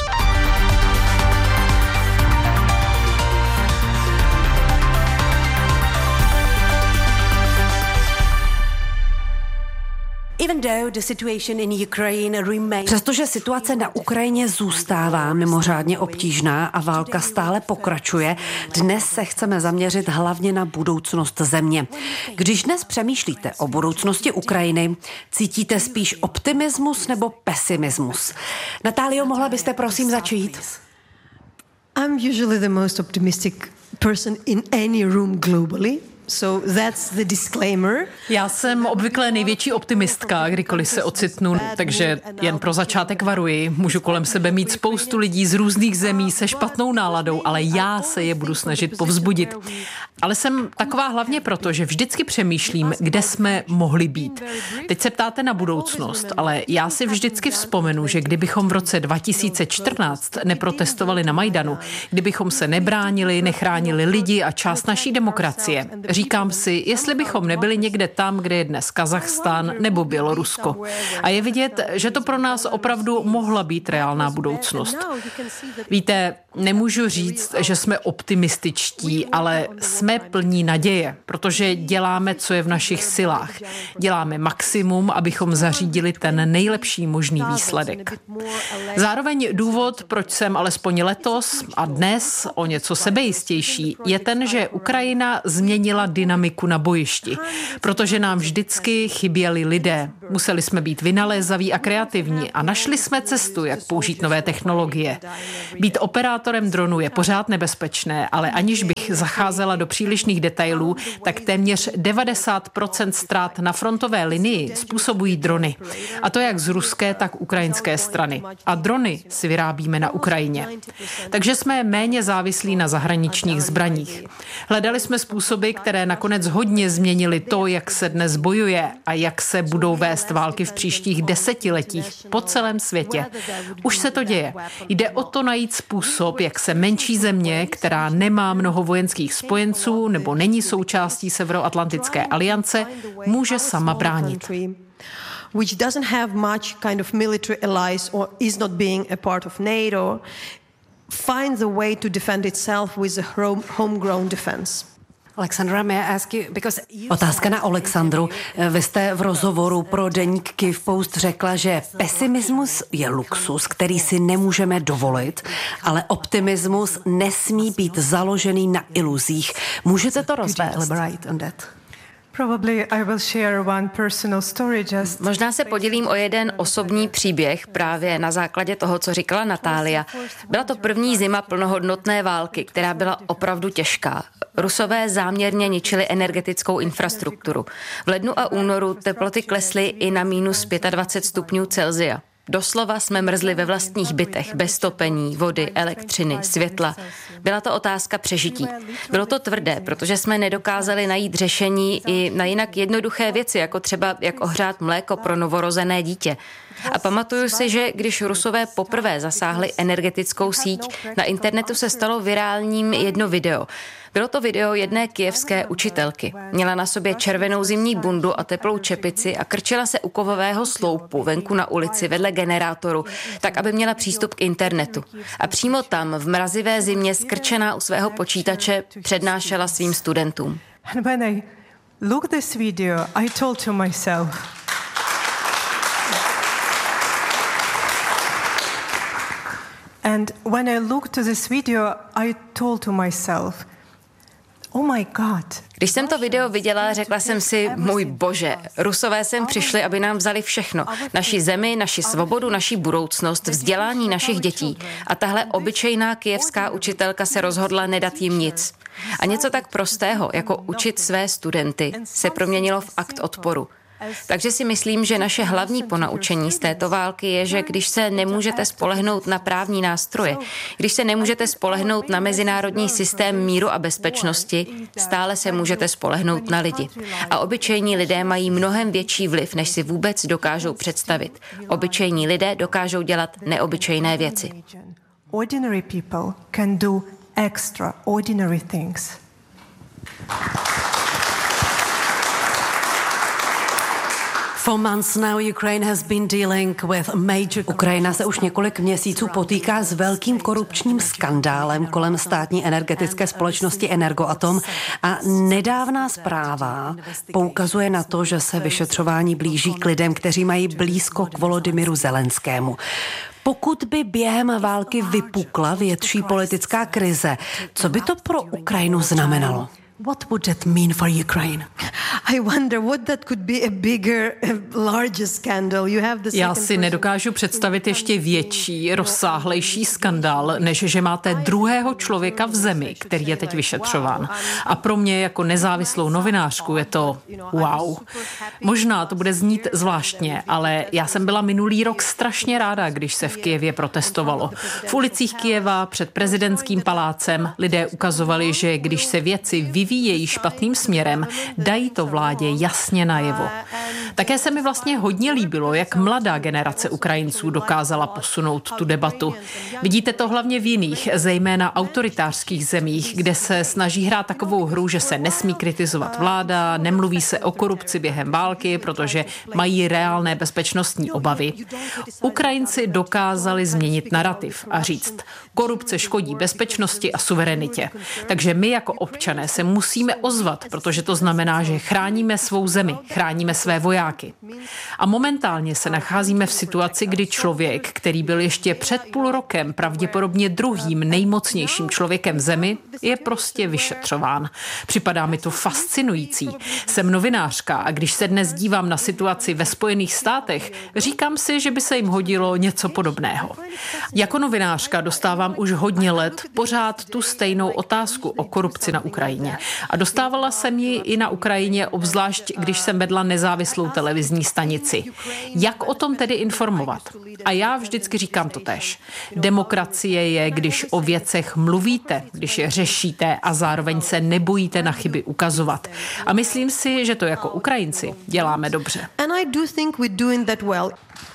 Přestože situace na Ukrajině zůstává mimořádně obtížná a válka stále pokračuje, dnes se chceme zaměřit hlavně na budoucnost země. Když dnes přemýšlíte o budoucnosti Ukrajiny, cítíte spíš optimismus nebo pesimismus? Natálio, mohla byste prosím začít? I'm usually the most optimistic person in any room globally. So that's the disclaimer. Já jsem obvykle největší optimistka, kdykoliv se ocitnu, takže jen pro začátek varuji. Můžu kolem sebe mít spoustu lidí z různých zemí se špatnou náladou, ale já se je budu snažit povzbudit. Ale jsem taková hlavně proto, že vždycky přemýšlím, kde jsme mohli být. Teď se ptáte na budoucnost, ale já si vždycky vzpomenu, že kdybychom v roce dva tisíce čtrnáct neprotestovali na Majdanu, kdybychom se nebránili, nechránili lidi a část naší demokracie, říkám si, jestli bychom nebyli někde tam, kde je dnes Kazachstán nebo Bělorusko. A je vidět, že to pro nás opravdu mohla být reálná budoucnost. Víte, nemůžu říct, že jsme optimističtí, ale jsme plní naděje, protože děláme, co je v našich silách. Děláme maximum, abychom zařídili ten nejlepší možný výsledek. Zároveň důvod, proč jsem alespoň letos a dnes o něco sebejistější, je ten, že Ukrajina změnila dynamiku na bojišti, protože nám vždycky chyběli lidé. Museli jsme být vynalézaví a kreativní a našli jsme cestu, jak použít nové technologie. Být operátorem dronu je pořád nebezpečné, ale aniž bych zacházela do přílišných detailů, tak téměř devadesát procent ztrát na frontové linii způsobují drony. A to jak z ruské, tak ukrajinské strany. A drony si vyrábíme na Ukrajině. Takže jsme méně závislí na zahraničních zbraních. Hledali jsme způsoby, které nakonec hodně změnily to, jak se dnes bojuje a jak se budou vést války v příštích desetiletích po celém světě. Už se to děje. Jde o to najít způsob, jak se menší země, která nemá mnoho vojenských spojenců nebo není součástí Severoatlantické aliance, může sama bránit. Which doesn't have much kind of military allies or is not being a part of NATO, finds a way to defend itself with a home, homegrown defense. Alexandra, may I ask you, because... Otázka na Alexandru. Vy jste v rozhovoru pro deník Kyiv Post řekla, že pesimismus je luxus, který si nemůžeme dovolit, ale optimismus nesmí být založený na iluzích. Můžete to rozvést? Elaborate on that. Možná se podělím o jeden osobní příběh právě na základě toho, co říkala Natália. Byla to první zima plnohodnotné války, která byla opravdu těžká. Rusové záměrně ničili energetickou infrastrukturu. V lednu a únoru teploty klesly i na minus dvacet pět stupňů Celsia. Doslova jsme mrzli ve vlastních bytech, bez topení, vody, elektřiny, světla. Byla to otázka přežití. Bylo to tvrdé, protože jsme nedokázali najít řešení i na jinak jednoduché věci, jako třeba jak ohřát mléko pro novorozené dítě. A pamatuju si, že když Rusové poprvé zasáhli energetickou síť, na internetu se stalo virálním jedno video. Bylo to video jedné kyjevské učitelky. Měla na sobě červenou zimní bundu a teplou čepici a krčila se u kovového sloupu venku na ulici vedle generátoru, tak aby měla přístup k internetu. A přímo tam, v mrazivé zimě, skrčená u svého počítače, přednášela svým studentům. And when I looked this video, I told to myself, and when I looked to this video, I told to myself, oh my God. Když jsem to video viděla, řekla jsem si, můj bože, Rusové sem přišli, aby nám vzali všechno. Naši zemi, naši svobodu, naši budoucnost, vzdělání našich dětí. A tahle obyčejná kyjevská učitelka se rozhodla nedat jim nic. A něco tak prostého, jako učit své studenty, se proměnilo v akt odporu. Takže si myslím, že naše hlavní ponaučení z této války je, že když se nemůžete spolehnout na právní nástroje, když se nemůžete spolehnout na mezinárodní systém míru a bezpečnosti, stále se můžete spolehnout na lidi. A obyčejní lidé mají mnohem větší vliv, než si vůbec dokážou představit. Obyčejní lidé dokážou dělat neobyčejné věci. Ordinary people can do extraordinary things. Ukrajina se už několik měsíců potýká s velkým korupčním skandálem kolem státní energetické společnosti Energoatom a nedávná zpráva poukazuje na to, že se vyšetřování blíží k lidem, kteří mají blízko k Volodymyru Zelenskému. Pokud by během války vypukla větší politická krize, co by to pro Ukrajinu znamenalo? What would that mean for Ukraine? I wonder what that could be a bigger, a larger scandal. You have the Já si nedokážu představit ještě větší, rozsáhlejší skandál, než že máte druhého člověka v zemi, který je teď vyšetřován. A pro mě jako nezávislou novinářku je to wow. Možná to bude znít zvláštně, ale já jsem byla minulý rok strašně ráda, když se v Kyjevě protestovalo. V ulicích Kyjeva před prezidentským palácem lidé ukazovali, že když se věci vyvíjejí špatným směrem, dají to vládě jasně najevo. Také se mi vlastně hodně líbilo, jak mladá generace Ukrajinců dokázala posunout tu debatu. Vidíte to hlavně v jiných, zejména autoritářských zemích, kde se snaží hrát takovou hru, že se nesmí kritizovat vláda, nemluví se o korupci během války, protože mají reálné bezpečnostní obavy. Ukrajinci dokázali změnit narativ a říct, korupce škodí bezpečnosti a suverenitě. Takže my jako občané se musíme ozvat, protože to znamená, že chráníme svou zemi, chráníme své vojáky. A momentálně se nacházíme v situaci, kdy člověk, který byl ještě před půl rokem pravděpodobně druhým nejmocnějším člověkem v zemi, je prostě vyšetřován. Připadá mi to fascinující. Jsem novinářka a když se dnes dívám na situaci ve Spojených státech, říkám si, že by se jim hodilo něco podobného. Jako novinářka dostávám už hodně let pořád tu stejnou otázku o korupci na Ukrajině. A dostávala jsem ji i na Ukrajině, obzvlášť když jsem vedla nezávislou televizní stanici. Jak o tom tedy informovat? A já vždycky říkám to též. Demokracie je, když o věcech mluvíte, když je řešíte a zároveň se nebojíte na chyby ukazovat. A myslím si, že to jako Ukrajinci děláme dobře. And I do think we're doing that well.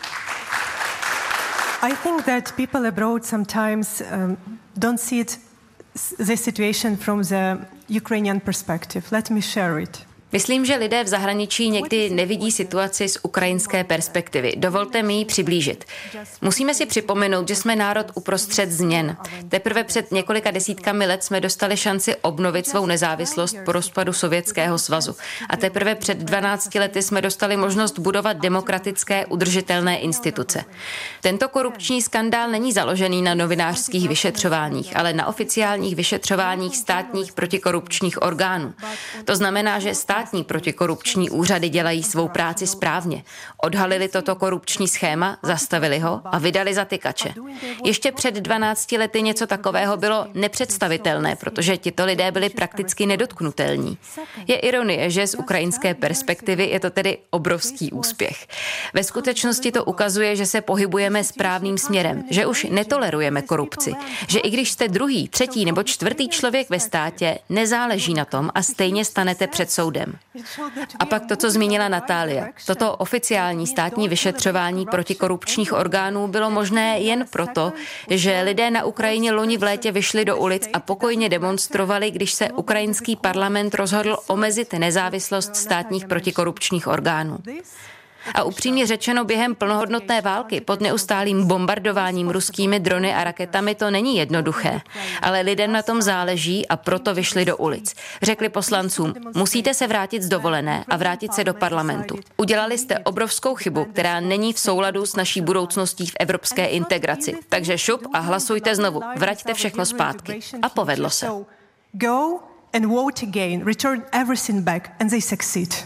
I think that people abroad sometimes um, don't see it, the situation from the Ukrainian perspective. Let me share it. Myslím, že lidé v zahraničí někdy nevidí situaci z ukrajinské perspektivy. Dovolte mi ji přiblížit. Musíme si připomenout, že jsme národ uprostřed změn. Teprve před několika desítkami let jsme dostali šanci obnovit svou nezávislost po rozpadu Sovětského svazu. A teprve před dvanácti lety jsme dostali možnost budovat demokratické, udržitelné instituce. Tento korupční skandál není založený na novinářských vyšetřováních, ale na oficiálních vyšetřováních státních protikorupčních orgánů. To znamená, že stát Státní protikorupční úřady dělají svou práci správně. Odhalili toto korupční schéma, zastavili ho a vydali zatykače. Ještě před dvanácti lety něco takového bylo nepředstavitelné, protože tito lidé byli prakticky nedotknutelní. Je ironie, že z ukrajinské perspektivy je to tedy obrovský úspěch. Ve skutečnosti to ukazuje, že se pohybujeme správným směrem, že už netolerujeme korupci, že i když jste druhý, třetí nebo čtvrtý člověk ve státě, nezáleží na tom a stejně stanete před soudem. A pak to, co zmínila Natália. Toto oficiální státní vyšetřování protikorupčních orgánů bylo možné jen proto, že lidé na Ukrajině loni v létě vyšli do ulic a pokojně demonstrovali, když se ukrajinský parlament rozhodl omezit nezávislost státních protikorupčních orgánů. A upřímně řečeno, během plnohodnotné války pod neustálým bombardováním ruskými drony a raketami to není jednoduché. Ale lidem na tom záleží a proto vyšli do ulic. Řekli poslancům, musíte se vrátit z dovolené a vrátit se do parlamentu. Udělali jste obrovskou chybu, která není v souladu s naší budoucností v evropské integraci. Takže šup a hlasujte znovu. Vraťte všechno zpátky. A povedlo se. Go and vote again. Return everything back and they succeed.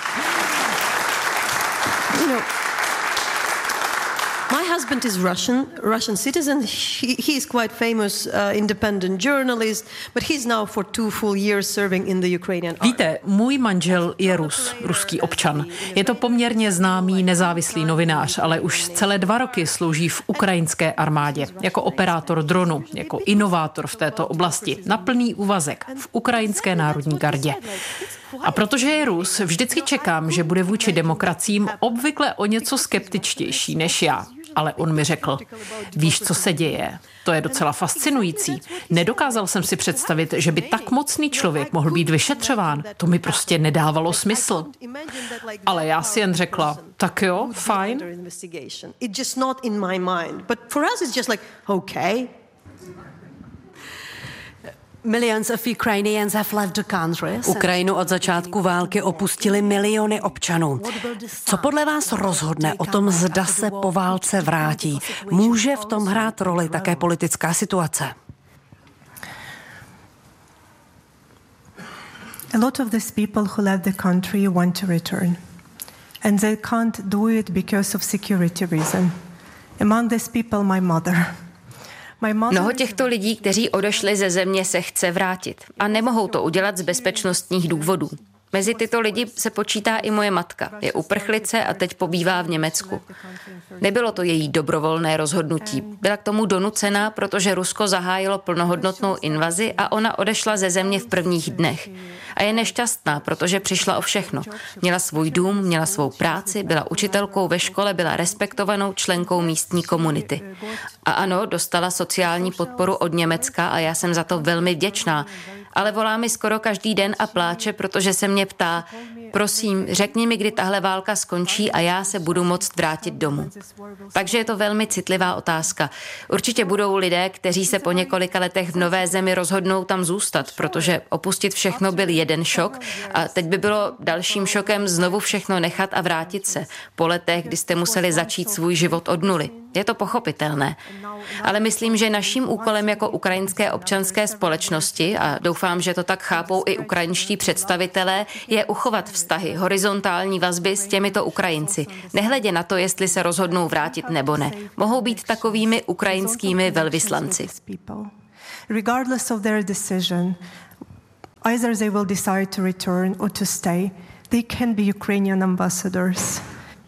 You know, my husband is Russian, Russian citizen. He, he is quite famous uh, independent journalist, but he's now for two full years serving in the Ukrainian army. Víte, můj manžel je Rus, ruský občan. Je to poměrně známý nezávislý novinář, ale už celé dva roky slouží v ukrajinské armádě jako operátor dronu, jako inovátor v této oblasti, na plný úvazek v ukrajinské národní gardě. A protože je Rus, vždycky čekám, že bude vůči demokraciím obvykle o něco skeptičtější než já. Ale on mi řekl, víš, co se děje? To je docela fascinující. Nedokázal jsem si představit, že by tak mocný člověk mohl být vyšetřován. To mi prostě nedávalo smysl. Ale já si jen řekla, tak jo, fajn. Ukrajinu od začátku války opustili miliony občanů. Co podle vás rozhodne o tom, zda se po válce vrátí? Může v tom hrát roli také politická situace? a lot of these people who left the country want to return. And they can't do it because of security reason. Among these people, my mother. Mnoho těchto lidí, kteří odešli ze země, se chce vrátit a nemohou to udělat z bezpečnostních důvodů. Mezi tyto lidi se počítá i moje matka. Je uprchlice a teď pobývá v Německu. Nebylo to její dobrovolné rozhodnutí. Byla k tomu donucená, protože Rusko zahájilo plnohodnotnou invazi a ona odešla ze země v prvních dnech. A je nešťastná, protože přišla o všechno. Měla svůj dům, měla svou práci, byla učitelkou ve škole, byla respektovanou členkou místní komunity. A ano, dostala sociální podporu od Německa a já jsem za to velmi vděčná. Ale volá mi skoro každý den a pláče, protože se mě ptá, prosím, řekni mi, kdy tahle válka skončí a já se budu moct vrátit domů. Takže je to velmi citlivá otázka. Určitě budou lidé, kteří se po několika letech v nové zemi rozhodnou tam zůstat, protože opustit všechno byl jeden šok a teď by bylo dalším šokem znovu všechno nechat a vrátit se po letech, kdy jste museli začít svůj život od nuly. Je to pochopitelné. Ale myslím, že naším úkolem jako ukrajinské občanské společnosti, a doufám, že to tak chápou i ukrajinští představitelé, je uchovat vztahy, horizontální vazby s těmito Ukrajinci. Nehledě na to, jestli se rozhodnou vrátit nebo ne. Mohou být takovými ukrajinskými velvyslanci. Regardless of their decision, either they will decide to return or to stay, they can be Ukrainian ambassadors.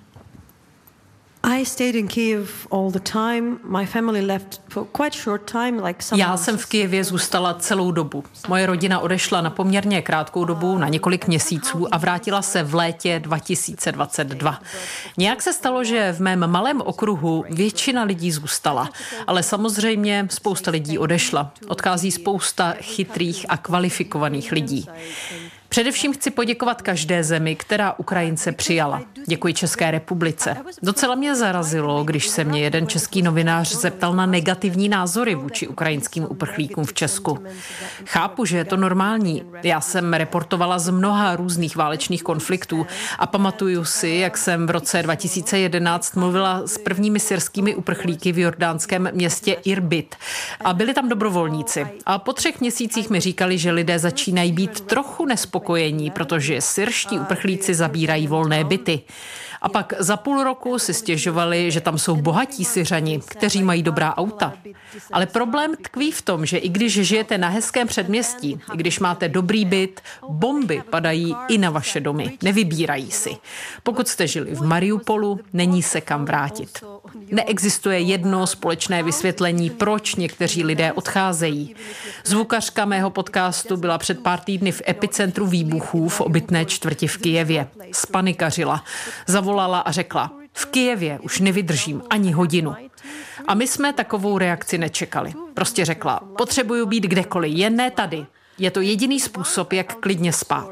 I stayed in Kyiv all the time. My family left for quite short time, like some Já jsem v Kyjevě zůstala celou dobu. Moje rodina odešla na poměrně krátkou dobu, na několik měsíců a vrátila se v létě dva tisíce dvacet dva. Nějak se stalo, že v mém malém okruhu většina lidí zůstala, ale samozřejmě spousta lidí odešla. Odchází spousta chytrých a kvalifikovaných lidí. Především chci poděkovat každé zemi, která Ukrajince přijala. Děkuji České republice. Docela mě zarazilo, když se mě jeden český novinář zeptal na negativní názory vůči ukrajinským uprchlíkům v Česku. Chápu, že je to normální. Já jsem reportovala z mnoha různých válečných konfliktů a pamatuju si, jak jsem v roce dva tisíce jedenáct mluvila s prvními syrskými uprchlíky v jordánském městě Irbit. A byli tam dobrovolníci. A po třech měsících mi říkali, že lidé začínají být trochu nespokojení, protože syrští uprchlíci zabírají volné byty. A pak za půl roku si stěžovali, že tam jsou bohatí Syřani, kteří mají dobrá auta. Ale problém tkví v tom, že i když žijete na hezkém předměstí, i když máte dobrý byt, bomby padají i na vaše domy, nevybírají si. Pokud jste žili v Mariupolu, není se kam vrátit. Neexistuje jedno společné vysvětlení, proč někteří lidé odcházejí. Zvukařka mého podcastu byla před pár týdny v epicentru výbuchů v obytné čtvrti v Kyjevě. Spanikařila. Zavolala a řekla, v Kyjevě už nevydržím ani hodinu. A my jsme takovou reakci nečekali. Prostě řekla, potřebuju být kdekoliv, jen ne tady. Je to jediný způsob, jak klidně spát.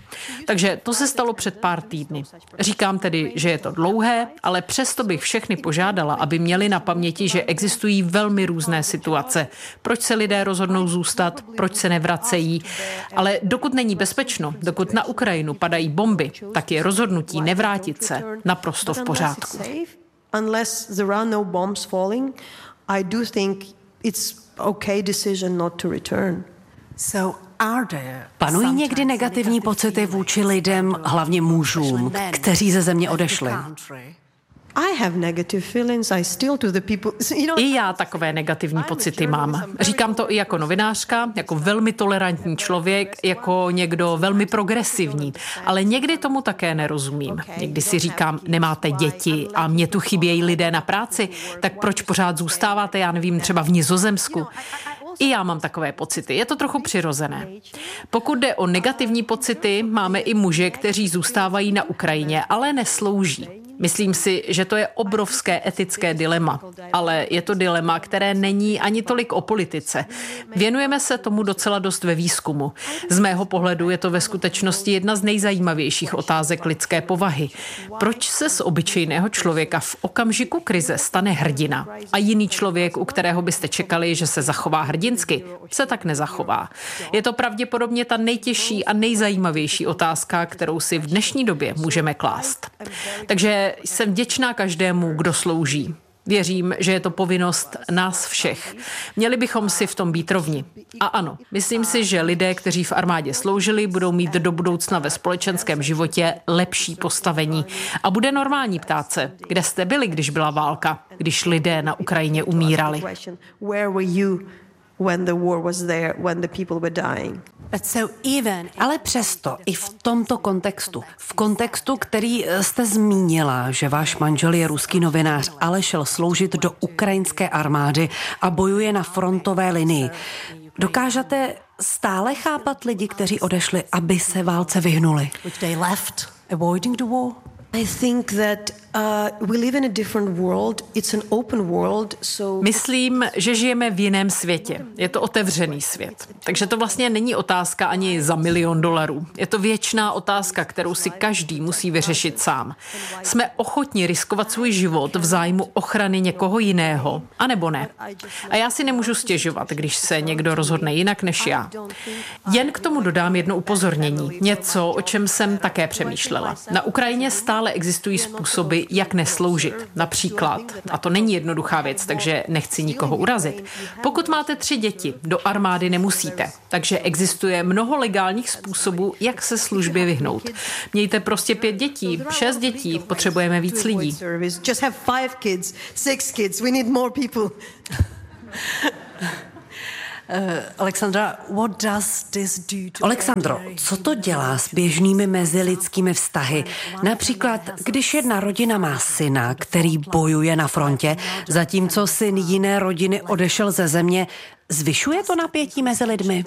Takže to se stalo před pár týdny. Říkám tedy, že je to dlouhé, ale přesto bych všechny požádala, aby měli na paměti, že existují velmi různé situace. Proč se lidé rozhodnou zůstat, proč se nevracejí. Ale dokud není bezpečno, dokud na Ukrajinu padají bomby, tak je rozhodnutí nevrátit se naprosto v pořádku. Unless there are no bombs falling, I do think it's okay decision not to return. So panují někdy negativní pocity vůči lidem, hlavně mužům, kteří ze země odešli? I have negative feelings. I still to the people. You know, I já takové negativní pocity mám. Říkám to i jako novinářka, jako velmi tolerantní člověk, jako někdo velmi progresivní, ale někdy tomu také nerozumím. Někdy si říkám, nemáte děti a mě tu chybějí lidé na práci, tak proč pořád zůstáváte, já nevím, třeba v Nizozemsku? I já mám takové pocity, je to trochu přirozené. Pokud jde o negativní pocity, máme i muže, kteří zůstávají na Ukrajině, ale neslouží. Myslím si, že to je obrovské etické dilema, ale je to dilema, které není ani tolik o politice. Věnujeme se tomu docela dost ve výzkumu. Z mého pohledu je to ve skutečnosti jedna z nejzajímavějších otázek lidské povahy. Proč se z obyčejného člověka v okamžiku krize stane hrdina a jiný člověk, u kterého byste čekali, že se zachová hrdinsky, se tak nezachová? Je to pravděpodobně ta nejtěžší a nejzajímavější otázka, kterou si v dnešní době můžeme klást. Takže jsem vděčná každému, kdo slouží. Věřím, že je to povinnost nás všech. Měli bychom si v tom být rovni. A ano, myslím si, že lidé, kteří v armádě sloužili, budou mít do budoucna ve společenském životě lepší postavení. A bude normální ptát se, kde jste byli, když byla válka, když lidé na Ukrajině umírali. When the war was there, when the people were dying. Ale přesto i v tomto kontextu, v kontextu, který jste zmínila, že váš manžel je ruský novinář, ale šel sloužit do ukrajinské armády a bojuje na frontové linii. Dokážete stále chápat lidi, kteří odešli, aby se válce vyhnuli? I think that uh, we live in a different world. It's an open world, so... Myslím, že žijeme v jiném světě. Je to otevřený svět. Takže to vlastně není otázka ani za milion dolarů. Je to věčná otázka, kterou si každý musí vyřešit sám. Jsme ochotni riskovat svůj život v zájmu ochrany někoho jiného, anebo ne. A já si nemůžu stěžovat, když se někdo rozhodne jinak než já. Jen k tomu dodám jedno upozornění. Něco, o čem jsem také přemýšlela. Na Ukrajině stále existují způsoby, jak nesloužit. Například, a to není jednoduchá věc, takže nechci nikoho urazit, pokud máte tři děti, do armády nemusíte. Takže existuje mnoho legálních způsobů, jak se službě vyhnout. Mějte prostě pět dětí, šest dětí, potřebujeme víc lidí. Just have five kids, six kids, we need more people. Uh, Alexandra, what does this do to Alexandro, co to dělá s běžnými mezilidskými vztahy? Například, když jedna rodina má syna, který bojuje na frontě, zatímco syn jiné rodiny odešel ze země, zvyšuje to napětí mezi lidmi?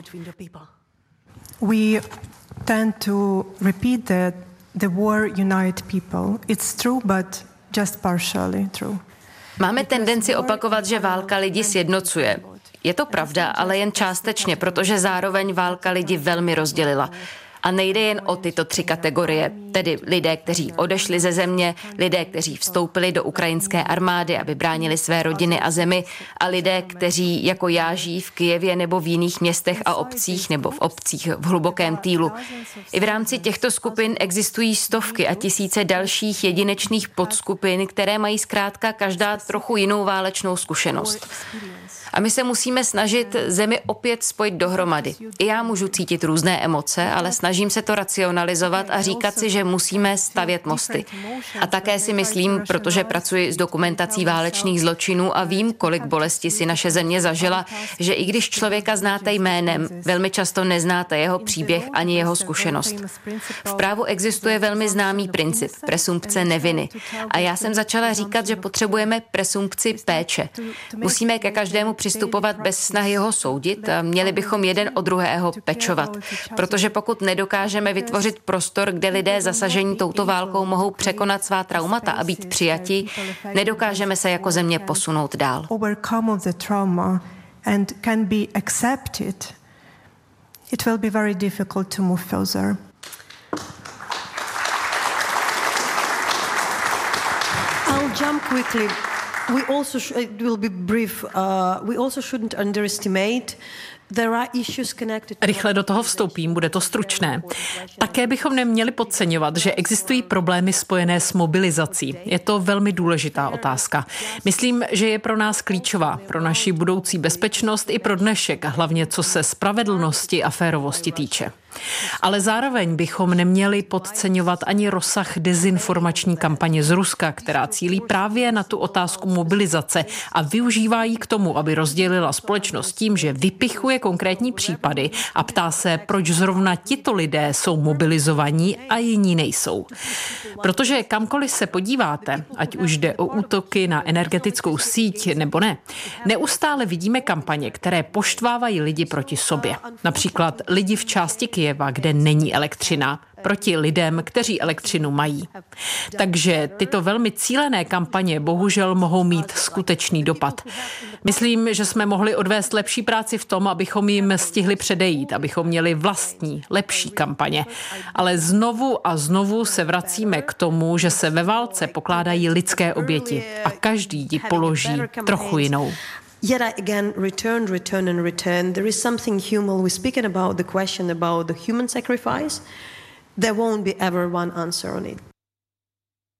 We tend to repeat that the war unite people. It's true, but just partially true. Máme tendenci opakovat, že válka lidi sjednocuje. Je to pravda, ale jen částečně, protože zároveň válka lidi velmi rozdělila. A nejde jen o tyto tři kategorie, tedy lidé, kteří odešli ze země, lidé, kteří vstoupili do ukrajinské armády, aby bránili své rodiny a zemi, a lidé, kteří jako já žijí v Kyjevě nebo v jiných městech a obcích nebo v obcích v hlubokém týlu. I v rámci těchto skupin existují stovky a tisíce dalších jedinečných podskupin, které mají zkrátka každá trochu jinou válečnou zkušenost. A my se musíme snažit zemi opět spojit dohromady. I já můžu cítit různé emoce, ale snažím se to racionalizovat a říkat si, že musíme stavět mosty. A také si myslím, protože pracuji s dokumentací válečných zločinů a vím, kolik bolesti si naše země zažila, že i když člověka znáte jménem, velmi často neznáte jeho příběh ani jeho zkušenost. V právu existuje velmi známý princip, presumpce neviny. A já jsem začala říkat, že potřebujeme presumpci péče. Musíme ke každému přistupovat bez snahy ho soudit a měli bychom jeden o druhého pečovat. Protože pokud nedokážeme vytvořit prostor, kde lidé zasažení touto válkou mohou překonat svá traumata a být přijati, nedokážeme se jako země posunout dál. It will be very difficult to move further. I'll jump quickly. We also sh- it will be brief. Uh, we also shouldn't underestimate. Rychle do toho vstoupím, bude to stručné. Také bychom neměli podceňovat, že existují problémy spojené s mobilizací. Je to velmi důležitá otázka. Myslím, že je pro nás klíčová, pro naši budoucí bezpečnost i pro dnešek, hlavně co se spravedlnosti a férovosti týče. Ale zároveň bychom neměli podceňovat ani rozsah dezinformační kampaně z Ruska, která cílí právě na tu otázku mobilizace a využívá ji k tomu, aby rozdělila společnost tím, že vypichuje konkrétní případy a ptá se, proč zrovna tito lidé jsou mobilizovaní a jiní nejsou. Protože kamkoliv se podíváte, ať už jde o útoky na energetickou síť nebo ne, neustále vidíme kampaně, které poštvávají lidi proti sobě. Například lidi v části Kyjeva, kde není elektřina, proti lidem, kteří elektřinu mají. Takže tyto velmi cílené kampaně bohužel mohou mít skutečný dopad. Myslím, že jsme mohli odvést lepší práci v tom, abychom jim stihli předejít, abychom měli vlastní, lepší kampaně. Ale znovu a znovu se vracíme k tomu, že se ve válce pokládají lidské oběti a každý ji položí trochu jinou. Yet I again return, return and return. There is something human. We're speaking about the question about the human sacrifice. There won't be ever one answer on it.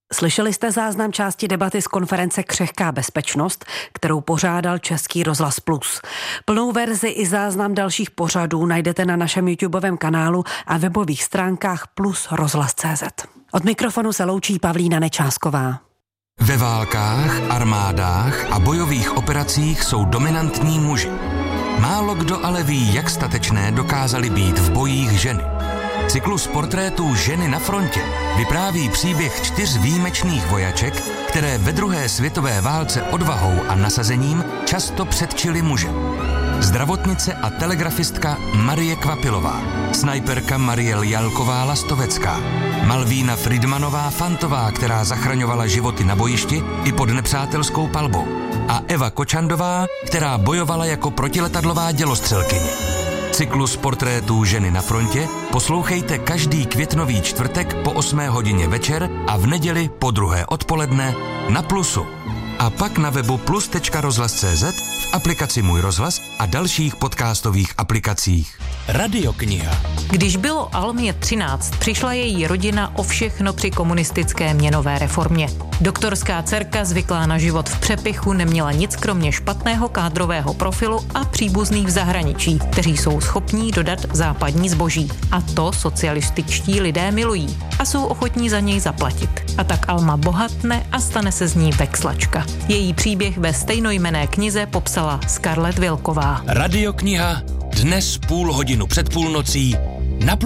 Slyšeli jste záznam části debaty z konference Křehká bezpečnost, kterou pořádal Český rozhlas Plus. Plnou verzi i záznam dalších pořadů najdete na našem YouTubeovém kanálu a webových stránkách plus rozhlas tečka cé zet. Od mikrofonu se loučí Pavlína Nečásková. Ve válkách, armádách a bojových operacích jsou dominantní muži. Málo kdo ale ví, jak statečné dokázaly být v bojích ženy. Cyklus portrétů Ženy na frontě vypráví příběh čtyř výjimečných vojaček, které ve druhé světové válce odvahou a nasazením často předčily muže. Zdravotnice a telegrafistka Marie Kvapilová, snajperka Mariel Jalková-Lastovecká, Malvína Friedmanová Fantová, která zachraňovala životy na bojišti i pod nepřátelskou palbou, a Eva Kočandová, která bojovala jako protiletadlová dělostřelkyně. Cyklus portrétů Ženy na frontě poslouchejte každý květnový čtvrtek po osmé hodině večer a v neděli po druhé odpoledne na Plusu. A pak na webu plus tečka rozhlas tečka cé zet, v aplikaci Můj rozhlas a dalších podcastových aplikacích. Radiokniha. Když bylo Almě třináct, přišla její rodina o všechno při komunistické měnové reformě. Doktorská dcerka, zvyklá na život v přepichu, neměla nic kromě špatného kádrového profilu a příbuzných v zahraničí, kteří jsou schopní dodat západní zboží. A to socialističtí lidé milují a jsou ochotní za něj zaplatit. A tak Alma bohatne a stane se z ní vexlačka. Její příběh ve stejnojmenné knize popsala Scarlett Wilková. Radiokniha dnes půl hodinu před půlnocí na